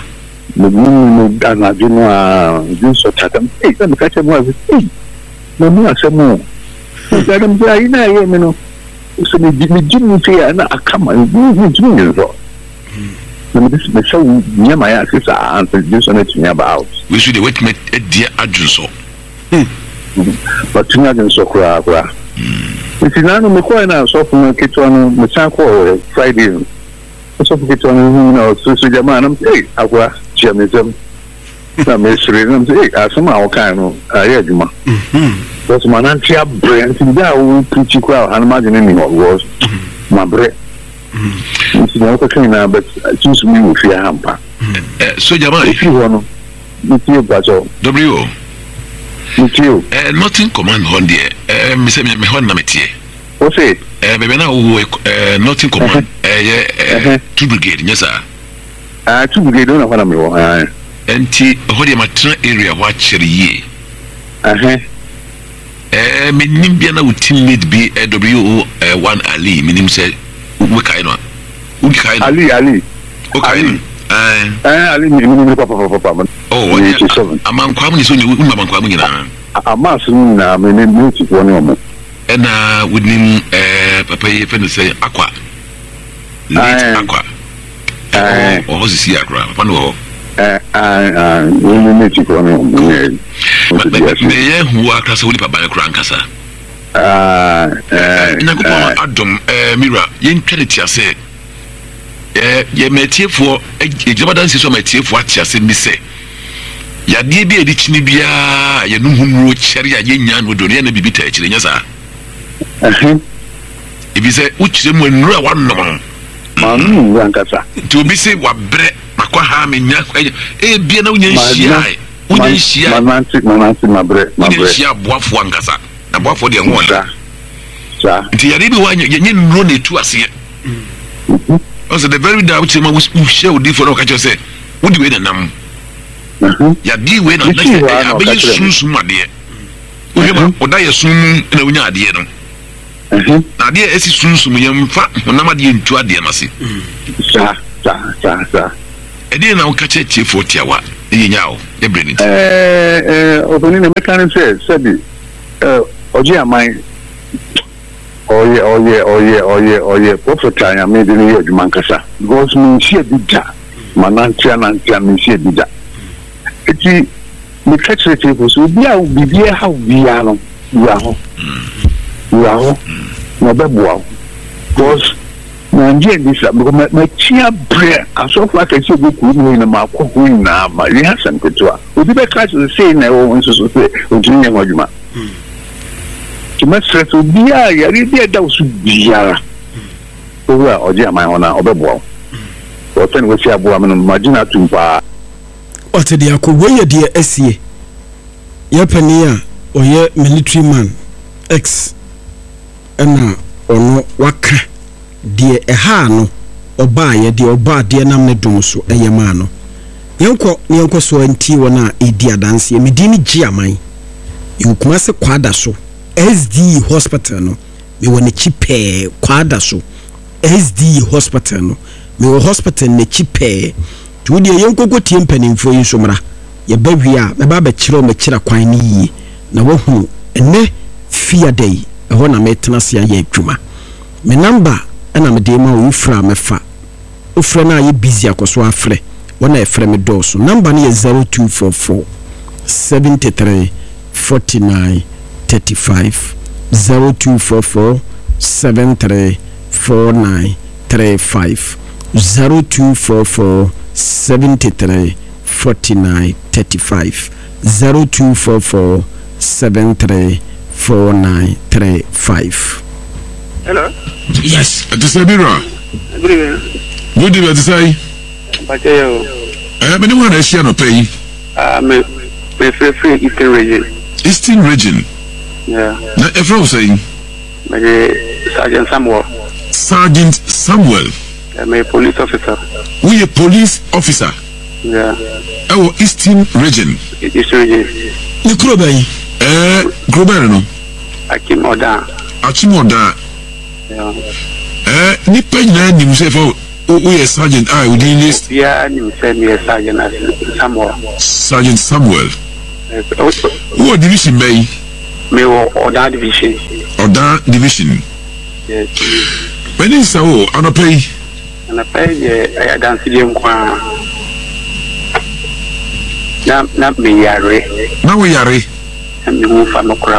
Speaker 3: anadwona Johnson takam me ka chemo azi no mu asemo adam ja ina ye me no so me jimu fe na akama jimu nzo me show nyama ya sisa answer Johnson to me about
Speaker 2: we should wait me dear adjunso
Speaker 3: but tuna den so kura iti nanu me ko na so fun kitwa no me chan ko Friday so fun kitwa no na so jama na akwa chiamezem na me sire na me asema o kan no aye adwuma because man tia brain ti da o preach kwa anama de ni was my brain iti na ko kan na but choose me with your hamper
Speaker 2: so jama
Speaker 3: if you want to bacho
Speaker 2: w
Speaker 3: you
Speaker 2: nothing command on there me say me hon na metie
Speaker 3: o say
Speaker 2: bebe na wo nothing command two brigade yes sir
Speaker 3: two brigade na hona me wo
Speaker 2: enti ho de matra area wa chere ye me nim bia na teammate bi WO1 Ali minim say we kai no Ali okay Ali ni papa oh amankwa mu ni so ni amankwa mu nyina
Speaker 3: amasu na me ni ti ko ni omo
Speaker 2: na within papa ye fe no say akwa late akwa oh ho si akra papa no
Speaker 3: ni ti ko ni omo
Speaker 2: me ye hu akasa woni papa kra nkasa na ko adom mira ye ntwele ti ase ye metiefo ejabadansi so metiefo atiase mi se ya die bi edi chini bia ye no hunro chere ya ye nya no do ne na bibita chire nya sa ibi se uchire mu nura wa no
Speaker 3: manu yankasa
Speaker 2: to bi se wa bre makwa ha me nya bia na unya hia wodi hia
Speaker 3: mananti mabre
Speaker 2: wodi hia boafo angasa na boafo de ho na
Speaker 3: sa
Speaker 2: nti yare bi wa nye nro na etu ase also the very day which we share with different occasions say wodi we na nam ya di we na na be sunsun ade ohema oda ye sun na unya ade no na ade esi sunsun yemfa na ma de ntu ade na se
Speaker 3: sa
Speaker 2: ede na uka cheche 40 awa yinyao e brenit
Speaker 3: oboni na mekanin say bi oji amai oye prophet anya me de ye adwuma nkasa because me share bidja manantia me share bidja eti me catch it so bia how bia no bia ho no beboa because Nigeria this because my chia prayer so far can see go ku na ma ko hu na ma we have some kutwa obi be catch the say na o nso so say o tun yan adwuma to make stress bia ya ri bia da so bia o wa oje amai hona obeboa o ten we sia boa me no imagine tumpa
Speaker 1: o te dia ko we de asie ye pani a oye military man x na ono waka de eha no oba ye de oba de nam ne dum so eyema no yenko so anti wona edi adanse medini gi aman yukuma se kwada so SD hospital no me wona chipe kwada so SD hospital no me wo hospital ne chipe tu de yenko ko tie mpanimfo yi so mra ye ba wi a me ba ba kire o me kira kwan ni yi na wahu ene fear day ho na metena se ya adwuma me number ana me de ma wo fra me fa o fra na ye busy akoso afre wona e fra me do so number na ye 0244 73 49 35 0244 73 49 35 0244 73 49 35 0244 73 49 35.
Speaker 4: Hello.
Speaker 2: Yes. Atisabira.
Speaker 4: Good evening.
Speaker 2: Good evening, Atisai.
Speaker 4: Pachayo.
Speaker 2: Me no want to share no pay.
Speaker 4: Me free Eastern region.
Speaker 2: Eastern region.
Speaker 4: Yeah.
Speaker 2: Na efro saying.
Speaker 4: Me Sergeant Samuel.
Speaker 2: Sergeant Samuel.
Speaker 4: Me police officer.
Speaker 2: We a police officer.
Speaker 4: Yeah.
Speaker 2: Our Eastern region.
Speaker 4: Eastern region.
Speaker 1: Ni kuro bayi.
Speaker 2: Global no.
Speaker 4: Akimoda. Yeah.
Speaker 2: Ni page na ni msefo we sergeant we dey list.
Speaker 4: Yeah, ni me Sergeant Samuel.
Speaker 2: Sergeant Samuel. Who division bay?
Speaker 4: Me Oda division.
Speaker 2: Oda division.
Speaker 4: Yes.
Speaker 2: When is so on a pay?
Speaker 4: And a pay I dance them kwa. Na me yare.
Speaker 2: Now we are
Speaker 4: and me move from kra.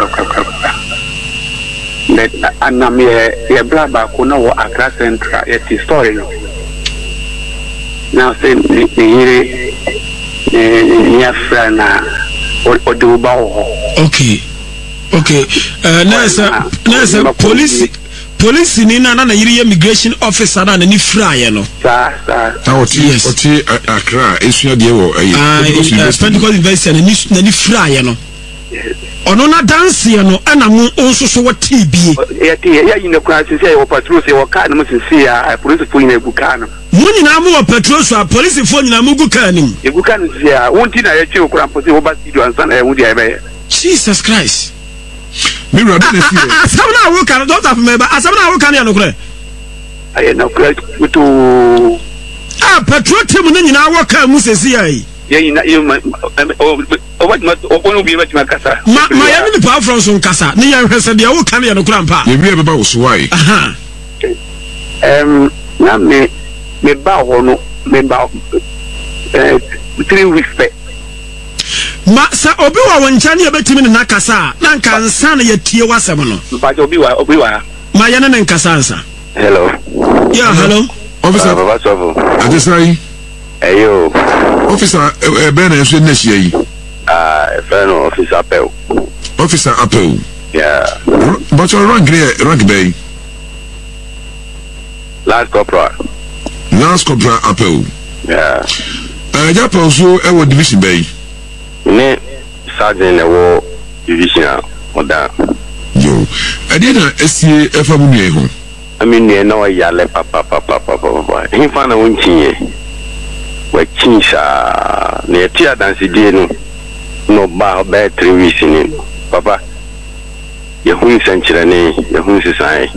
Speaker 4: That and me e bra ba ko na wo Accra Central yet story no. Now say ni here ni afrana o do ba wo. Okay. Nasa police
Speaker 1: ni na yiri immigration officer na ni fraye no.
Speaker 4: Sa.
Speaker 2: Oti Accra esua de wo
Speaker 1: Pentecost University na ni fraye no. Ono na dance no ana mu onso so wati bie ya yin kwa sisi ya patrol se waka na sisi ya police fo yin eguka no mu nyina mu patrol so police fo nyina mu guka nim eguka no sisi ya wonti na ya che okura mpo se wo ba studio ansa na ehudi ebe Jesus Christ
Speaker 2: me brother na see
Speaker 1: asam na wo kan don't have me ba asam na wo kan ya no kure
Speaker 4: aye na kure to
Speaker 1: patrol team na nyina wo kan mu sisi ya yi
Speaker 4: ya yin what no be much makasa
Speaker 1: ma ya ni pa from so nkasa ni ya hwese de wo kan ya no kura mpa
Speaker 2: ye bi e beba wo so wai
Speaker 4: na me ba ho no me ba 3 weeks pe
Speaker 1: ma sa obi wa woncha ne betimi ne nakasa na nka nsa na ya tie wasem no
Speaker 4: ba obi wa
Speaker 1: ma ya ne nkasa ansa
Speaker 4: hello
Speaker 1: hello
Speaker 2: officer
Speaker 4: baba sofu
Speaker 2: Adesai
Speaker 3: Ayo.
Speaker 2: Officer Ben and Swedenshi.
Speaker 3: Friend Officer Appel.
Speaker 2: Officer Appel.
Speaker 3: Yeah.
Speaker 2: But your rank bay.
Speaker 3: Last Corporal
Speaker 2: Appel.
Speaker 3: Yeah.
Speaker 2: Japan so division bay.
Speaker 3: ne sergeant level division oda
Speaker 2: yo adena esie efa mu nue ho
Speaker 3: ami nue na o yale papa hin fa na wontinye wa chinsha ne tia dance die no ba 3 weeks ni papa ye hun senchire ne ye hun sisan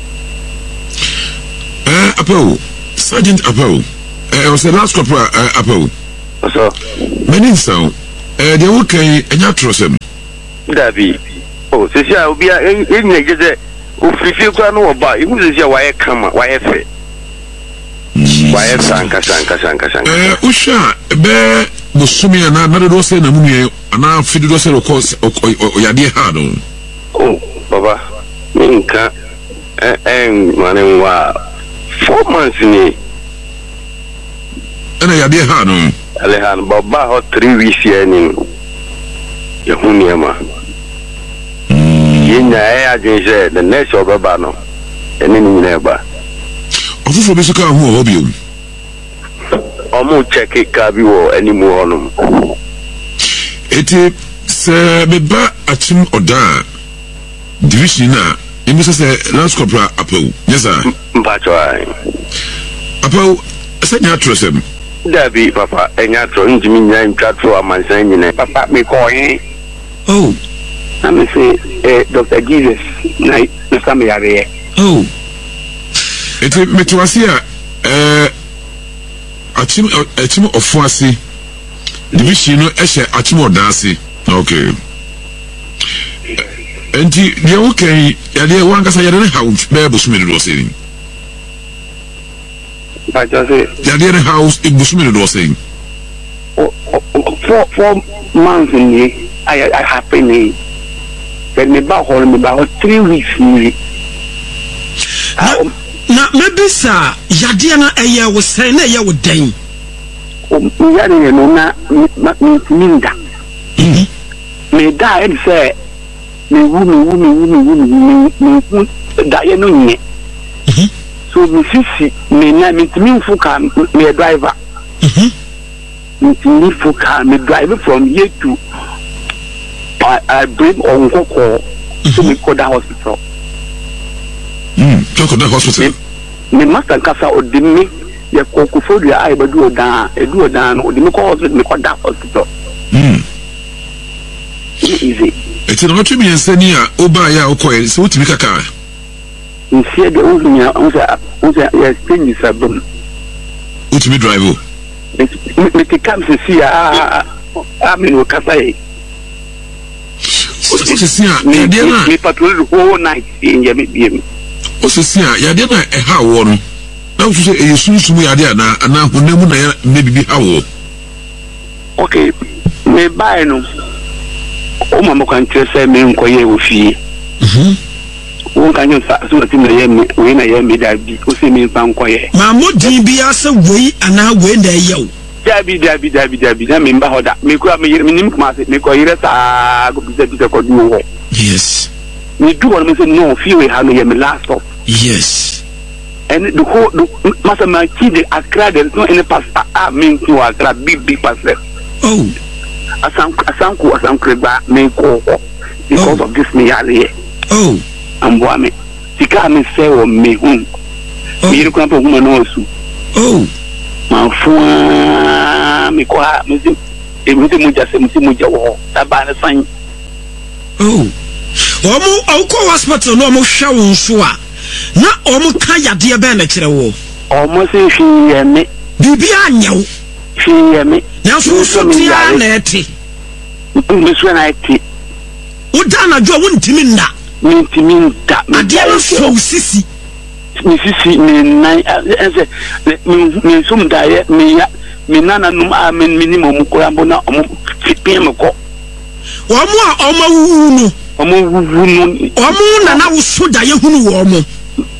Speaker 2: Apo Sergeant Apo was the last corporal Apo
Speaker 3: so
Speaker 2: many sound they okay enya trosem
Speaker 3: dabi oh sesia obi a enye gede ofifi kwa no oba ihu sesia wa ye kama wa ye fe wa ye sanka
Speaker 2: usha be bosumi na do se na munye ana fidi do se course oyade ha do
Speaker 3: oh baba minka mane wa 4 months ni
Speaker 2: ana yade ha no
Speaker 3: alehan baba ho 3 weeks ya ni ya huniema yenya agenje the next baba no eni ni neba
Speaker 2: ofufo be suka ho hobby
Speaker 3: omu check ka bi wo eni mu honum
Speaker 2: eti se beba achim oda division na imisa se last corporal Apo yes sir
Speaker 3: mpacho ai
Speaker 2: Apo senya trosem
Speaker 3: dabi papa enya tro njimi nya ntwatro amansan nyine papa me ko yin
Speaker 4: oh
Speaker 3: I'm say Dr. Jesus na some yare
Speaker 2: oh eti metwasia achim ofuasi division no ehye achim odase okay enti de okay yade wankasa yade ne house be busumi do saying
Speaker 3: I just say
Speaker 2: yade ne house e busumi do saying
Speaker 3: 4 months in I happen then me ba hol me ba 3 weeks ni
Speaker 4: na maybe sir yade na eye wo sen na eye wo dan
Speaker 3: yade no na minda me da e say me wu da ye no nye so me sisi me na me timi fuka me driver me fuka me drive from here to I bring on Koko to me Koda hospital.
Speaker 2: Koda hospital.
Speaker 3: Me master kasa odimi ye Koko for the eye but do down odimi ko hospital me Koda hospital. Easy.
Speaker 2: It's not to be enseni a oba ya okoye so utimi kaka.
Speaker 3: Nsie de unya onse ya spin sabum.
Speaker 2: Utimi drive.
Speaker 3: Me te kam se si a me no kasa e. Me patrol the whole night in Yemi.
Speaker 2: Osisia yade na eha wo no. Na wo se eyesunsumu yade na ana honemu na me bibi hawo.
Speaker 3: Okay, me buy no. O mama kan trese me nkoye wo fie. Won kan yo sa so ti na yemi, we na yemi da bi. O se me fa nkoye.
Speaker 4: Ma modin bi ase wei ana wei na yew.
Speaker 3: Dabi na me mba hoda me kura me nim kuma se me ko yire sa go bisa ko du wo
Speaker 4: yes
Speaker 3: me do one me say no feel we have me last stop
Speaker 4: yes
Speaker 3: and the whole masa ma ki de Accra there is no any pass mean to Accra big pass
Speaker 4: oh
Speaker 3: asanku ba me ko because of this me yale
Speaker 4: oh
Speaker 3: amboa me sika me say o me hu me ru kwa po hu no osu
Speaker 4: oh
Speaker 3: mafua mi kwa mzi muja wo tabana san
Speaker 4: oh omo awko hospital no omo hwa wo nso a na omo ka yade be na kire wo
Speaker 3: omo se hwie me
Speaker 4: bibi anyew
Speaker 3: hwie me
Speaker 4: na so tia na eti
Speaker 3: me so na eti
Speaker 4: uda na jo wo ntimi nda ade na so sisi
Speaker 3: Mississippi, me some diet, me nana no minimum corambo, Pimco.
Speaker 4: Omo na wo so da ye hunu wo mo.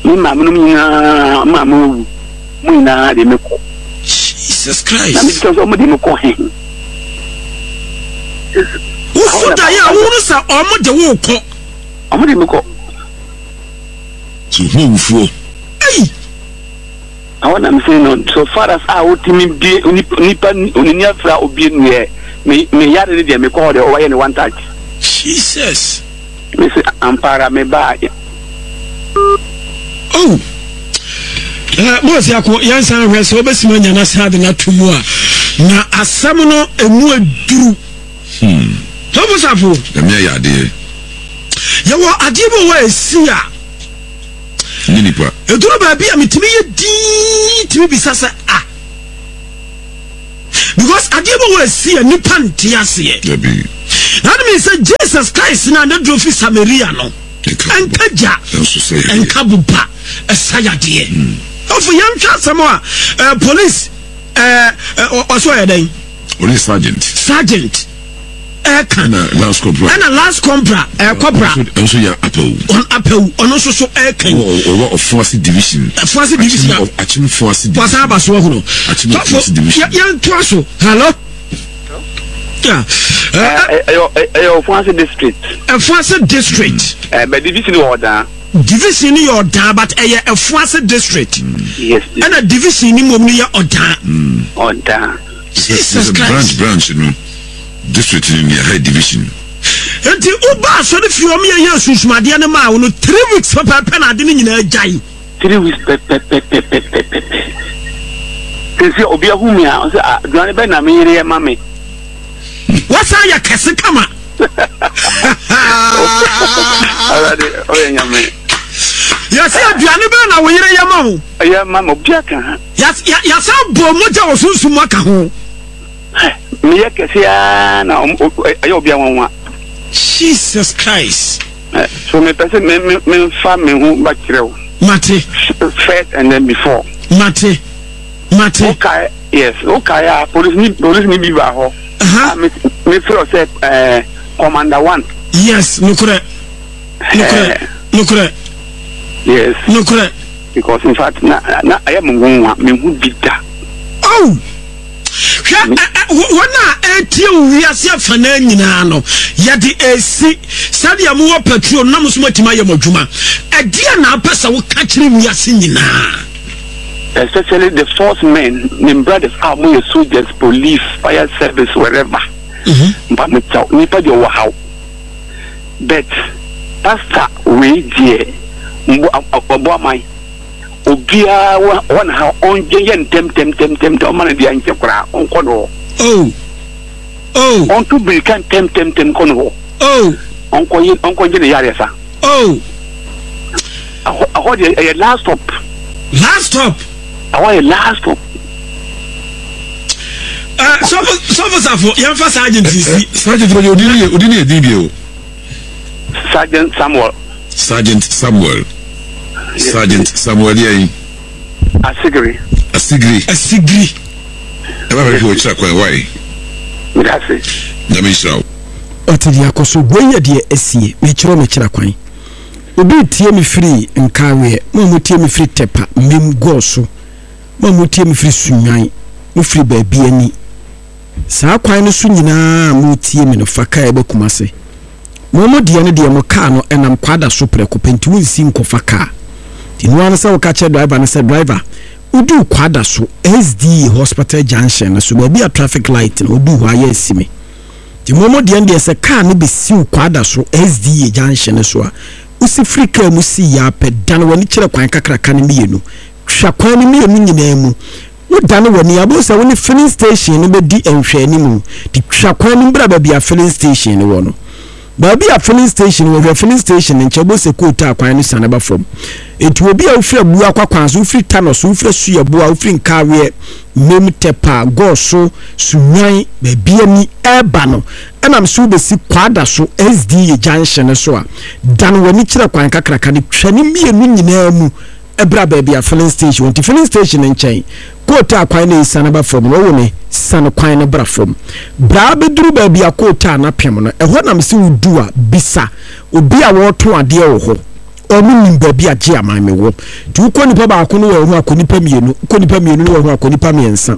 Speaker 3: Mamu Muna de Meko.
Speaker 4: Jesus Christ.
Speaker 3: Na because omo de Meko hen.
Speaker 4: Wo so da ye wo sa omo de wo ko.
Speaker 3: Omo de Meko.
Speaker 2: So who for?
Speaker 4: Hey. I want to say no. So far as I would me be nipa fra obi ne me yare dey me call the over any 130.
Speaker 1: Jesus.
Speaker 4: Me say ampara me ba.
Speaker 1: Oh. Mo se akọ yansan hwe so obesima nya na sade na tumu a na asam no emu aduru. Tobo safo.
Speaker 2: Me ya de.
Speaker 1: Yawo adibo wa esi a
Speaker 2: Ninipa.
Speaker 1: Eduru ba bia metimi ye di timi bisasa ah. Because adibo wa esi a nipa nti ase.
Speaker 2: Debi.
Speaker 1: That means Jesus Christ na the drofi Samaria no. Enkaja. Enkabuba esayade. Of yam chasamo police also yeden.
Speaker 2: Police sergeant.
Speaker 1: Can
Speaker 2: last compra.
Speaker 1: And a last compra cobra.
Speaker 2: Also ya apple.
Speaker 1: On apple on also so can.
Speaker 2: Or force division.
Speaker 1: Force division.
Speaker 2: Achim force division.
Speaker 1: Pasaba so hono.
Speaker 2: Achim force division.
Speaker 1: Yan twaso. Hello. Yeah.
Speaker 4: Ayo Fonse district.
Speaker 1: Fonse district.
Speaker 4: But division order.
Speaker 1: Division ni order but a Fonse district.
Speaker 4: Yes.
Speaker 1: And a division ni mom ni order.
Speaker 4: Order.
Speaker 1: Jesus Christ.
Speaker 2: Branch no. District in your high division.
Speaker 1: Enti uba so the few me ya susumade na ma wono 3 weeks papa na ade ni nyina jai.
Speaker 4: 3 weeks pe. Tesi obi ahumi a say aduane be na me yere ma me.
Speaker 1: What's all your kese kama?
Speaker 4: Already, oye nyame.
Speaker 1: Ya se aduane be na wo yere yama ho.
Speaker 4: Ya mama obi aka.
Speaker 1: Ya sa bo moja wo sunsun aka ho.
Speaker 4: Me ya kese ya na ayo obi anwa.
Speaker 1: Jesus Christ.
Speaker 4: So me person me fa me hu ba kirew.
Speaker 1: Mate.
Speaker 4: First and then before.
Speaker 1: Mate.
Speaker 4: Okay, yes. Okay, police ni bi ba ho. Me feel say Commander 1.
Speaker 1: Yes, no correct.
Speaker 4: Yes.
Speaker 1: No correct.
Speaker 4: Because in fact na I am nwa me hu bida.
Speaker 1: Oh. Wana eti wiase afana nyina no ya di esi sadia mu petrol na muso matima ya madwuma edia na apesa wo ka kire wiase nyina.
Speaker 4: Especially the force men, the brothers, army, soldiers, police, fire service, wherever. But me tell nipa de wow. But pastor we die mbo amai obia one how on yen tem man dia nche kra onko do. Oh on to be can tem kono. Oh onko yen yare sa. Oh I hold a last stop. I want a last stop.
Speaker 1: So young sergeant
Speaker 2: Sergeant Odini Dibio.
Speaker 4: Sergeant Samuel. Asigri.
Speaker 2: Ever go check why?
Speaker 4: That's it.
Speaker 2: Namisha.
Speaker 1: Otidi akoso boye de esie me kira kwan. Obi tie me free nkawe mo tie me free tepa mem goso mo tie me free sunwan mo free baabi ani saa kwan no so nyina mo tie me no faka e bakumase mo de ne de mo car no enam kwada so preko penti wonsi nkofa car tinu an sa wo ka che driver ne se driver udu kwada so SD hospital junction na so baabi a traffic light na odu hwa ya esime ti mo de ne se car no be si kwada so SD junction so a usi frika musi ya pedan wani kire kwan kakraka ne mienu hwa kwan ne mienu nyina mu wodane wani abosa woni filling station ne be di enhwe ni mu di hwa kwan ne bra ba bia filling station ne wono ba bia filling station wo filling station nche bose kota kwan ne sanaba from etu obi a ofre bu akwa so ofri tanos ofre suya bu a ofri nkawe mem tepa goso sunwan ba bia ni eba no enam so be si kwada so SD junction so a dan wani kire kwan kakraka ne twani mienu nyina mu ebra ba bia filling station wonti filling station nchen kota kwan ne sanaba from wo ne san kwan ne bra from bra beduru ba bia kota na pem no eho nam se wudu a bisa obi a wo to ade wo ho omu nimba bia je aman me wo tu ko nipa ba ko no wo ho akonipa mienu ko nipa mienu no wo ho akonipa miensa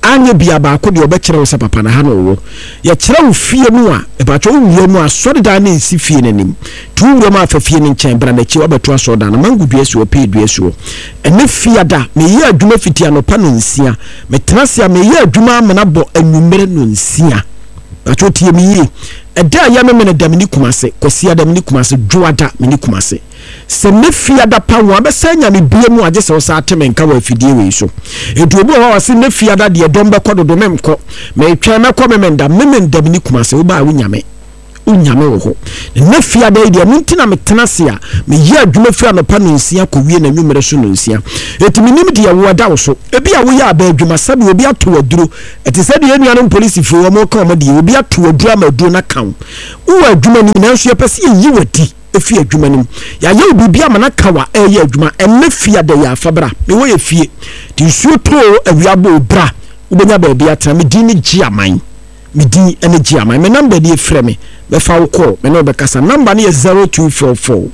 Speaker 1: anya bia baako de obekere wo se papa na ha no wo ye kire wo fie mu a e ba twa wo mu a sori da na nsi fie nanim tu wo ma fa fie ne nchen bra na chi obeto aso da na mangudu esi wo pe du esi wo ene fie da me ye adwuma fiti anopa no nsia me tenasia me ye adwuma amana bo anwumere no nsia atwo tie me ye eda ya me me da me ni kumase kwasia da me ni kumase dwoada me ni kumase se me fia da pa wo abesanya me bie mu age se wo sa ateme nka wa fidie we so edu obi wa se me fia da de dom be kododo me mko me twa me ko me menda me ni kumase wo ba wo nyame wo ho ne fia da de no ntina me tenase a me ye adwuma fia no pa no nsia ko wie na nwumere so no nsia etimi nim de wo da wo so ebi a wo ya ba adwuma sabe obi ato waduro eti se de enua no police fo wo mo ka mo de obi ato waduro amadu na kan wo adwuma nim na nso ye pese yi wadi efi adwuma nim ya ye obi amana kawa eye adwuma enne fia da ya afabra me wo ye fie ti nsuo to awiabo bra ubenya ba bia tra me din ni giaman me din ene giaman me number de frɛ me be fa wo call me no be kasa number ni 0244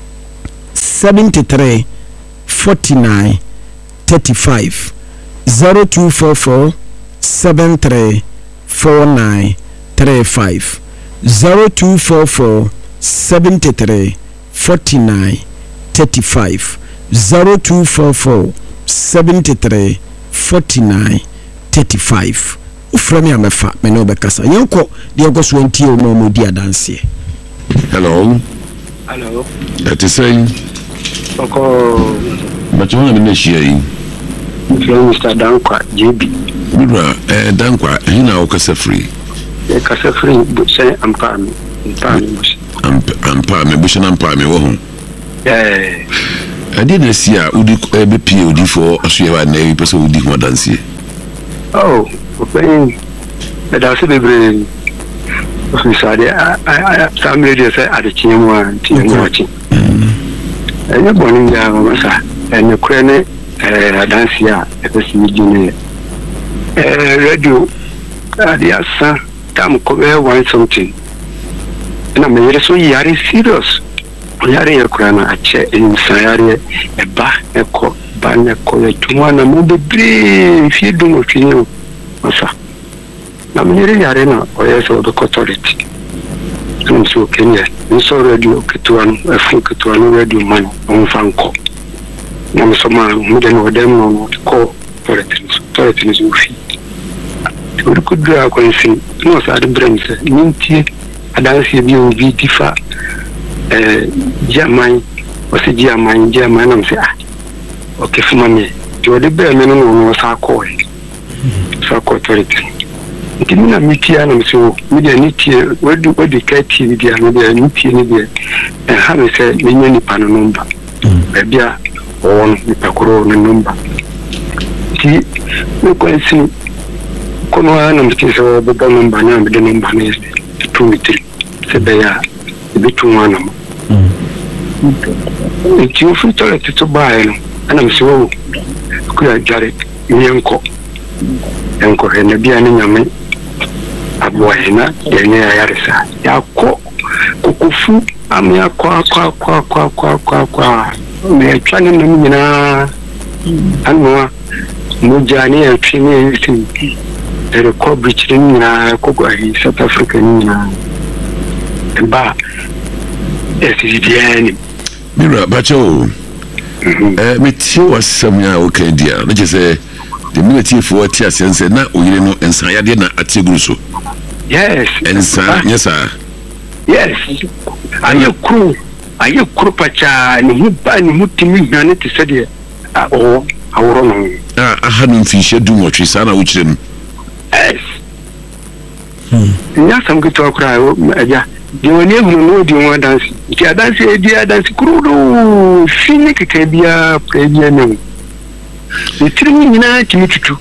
Speaker 1: 73 49 35 0244 73 49 35 0244 73 49 35 0244 73 49 35 uframi amefa me no be kasa yenko de go so ntie o mo di adanse.
Speaker 2: Hello. That is saying
Speaker 3: Oko
Speaker 2: Bachona me nashia yi
Speaker 3: Mr. Dankwa JB
Speaker 2: Bibra Dankwa hina o kasa free
Speaker 3: but say ampa me
Speaker 2: bush na ampa me wo ho I didn't see a udi BPOD for Australia na e person udi ho dance.
Speaker 3: Oh, okay. That's a bit I some radio say at the cinema watching. And you're born in Masa and you crane dance here at the CG radio. The son, Tam cover one something. And I'm very so yari serious. Yari Ukraina a chair in Sayari, a bar, a cock, ban a college to one a mobile if you do what you know. Masa. I'm hearing Arena or yes, or the authority. And so Kenya, and so radio Kituan, a full Kituan radio man on Franco. Now, some man who didn't know them on to call authorities who feed. We could do a coincidence, no, sad brains, Minty, a dance you be differ. German was a German, I'm saying, okay, for money. You are the bare minimum was our call. So, authority. Kimina mitia na mso media nitie wadi kati media nitie ne dia ha me se menye nipa no number bia on nipa koro no number ti me kwansi kono na mti so baba number na me de number ne 2 se be ya be 2 wana ti ofu toilet to buy no ana mso ku ya jare nyenko enko ne bia ne nyame abohena yenye yarisa yako kukufu amya kwa me twane no nyina anwa mujani ya twini yitin ere ko bichiri nyina ko gwahi South Africa nyina ba SDN
Speaker 2: Mira bacho me tie wasamya okendia na je the military for tia sense na oyire no ensayade na ateguru so.
Speaker 3: Yes.
Speaker 2: Yes sir.
Speaker 3: Yes. Aye kru pacha ni hiba ni mutimi hwane te sede aworo no.
Speaker 2: Ahanu mfishe dumotwe sana uchire no.
Speaker 3: Yes. Nya sam gitu akura aja. Di woni ehunu no di won dance. Ti dance kru do fini kekebia prebia ne. Itiri nyina timitutu.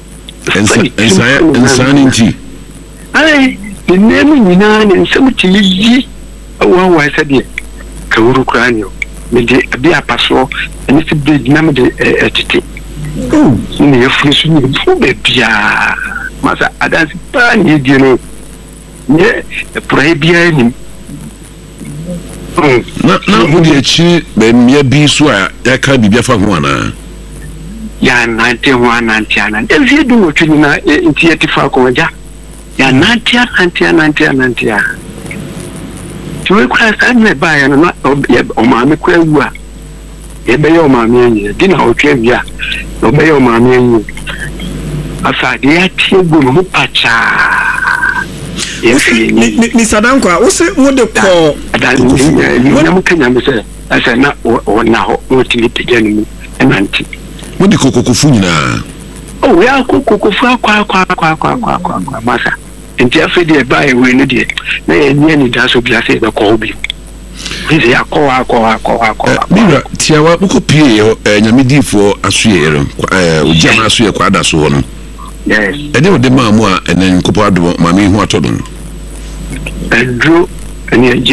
Speaker 3: Ensani nti. Ai, nemu nyina ne nsemu tiliji awa sade ka wuru kranio. Me de abi apaso ene se bed na me de etete. Ni yefuru su ni fu be bia. Masa adansi pa ni die no. Ne prohibia ni.
Speaker 2: Na udi echi be mia bi so a ya ka bibia fa ho ana.
Speaker 4: ya nante ho anante anante evi du wo twini na nti yetifa ko ja ya nante a tuwe kwa sa ne ba ya na o ma me kwa wu a e be yo ma me anyi di na o twa bia o be yo ma me anyi asa de ya tie gu no pacha
Speaker 1: ni Sadankwa wo se wo de ko
Speaker 4: ni mo kanya me se asa na o na ho o tini pejani mu enanti
Speaker 2: mo de kokofu nyina
Speaker 4: oh ya kokofu akwa masa nti afedi e ba e we no de na ye ni da so bia se be ko obi nti ya akwa
Speaker 2: mira tiawa buko pie nyamedifo asoyere ojama asoye kwa da so no
Speaker 4: yes
Speaker 2: ede o de maamu a enen kopo ado ma me hu atodo
Speaker 4: edro eni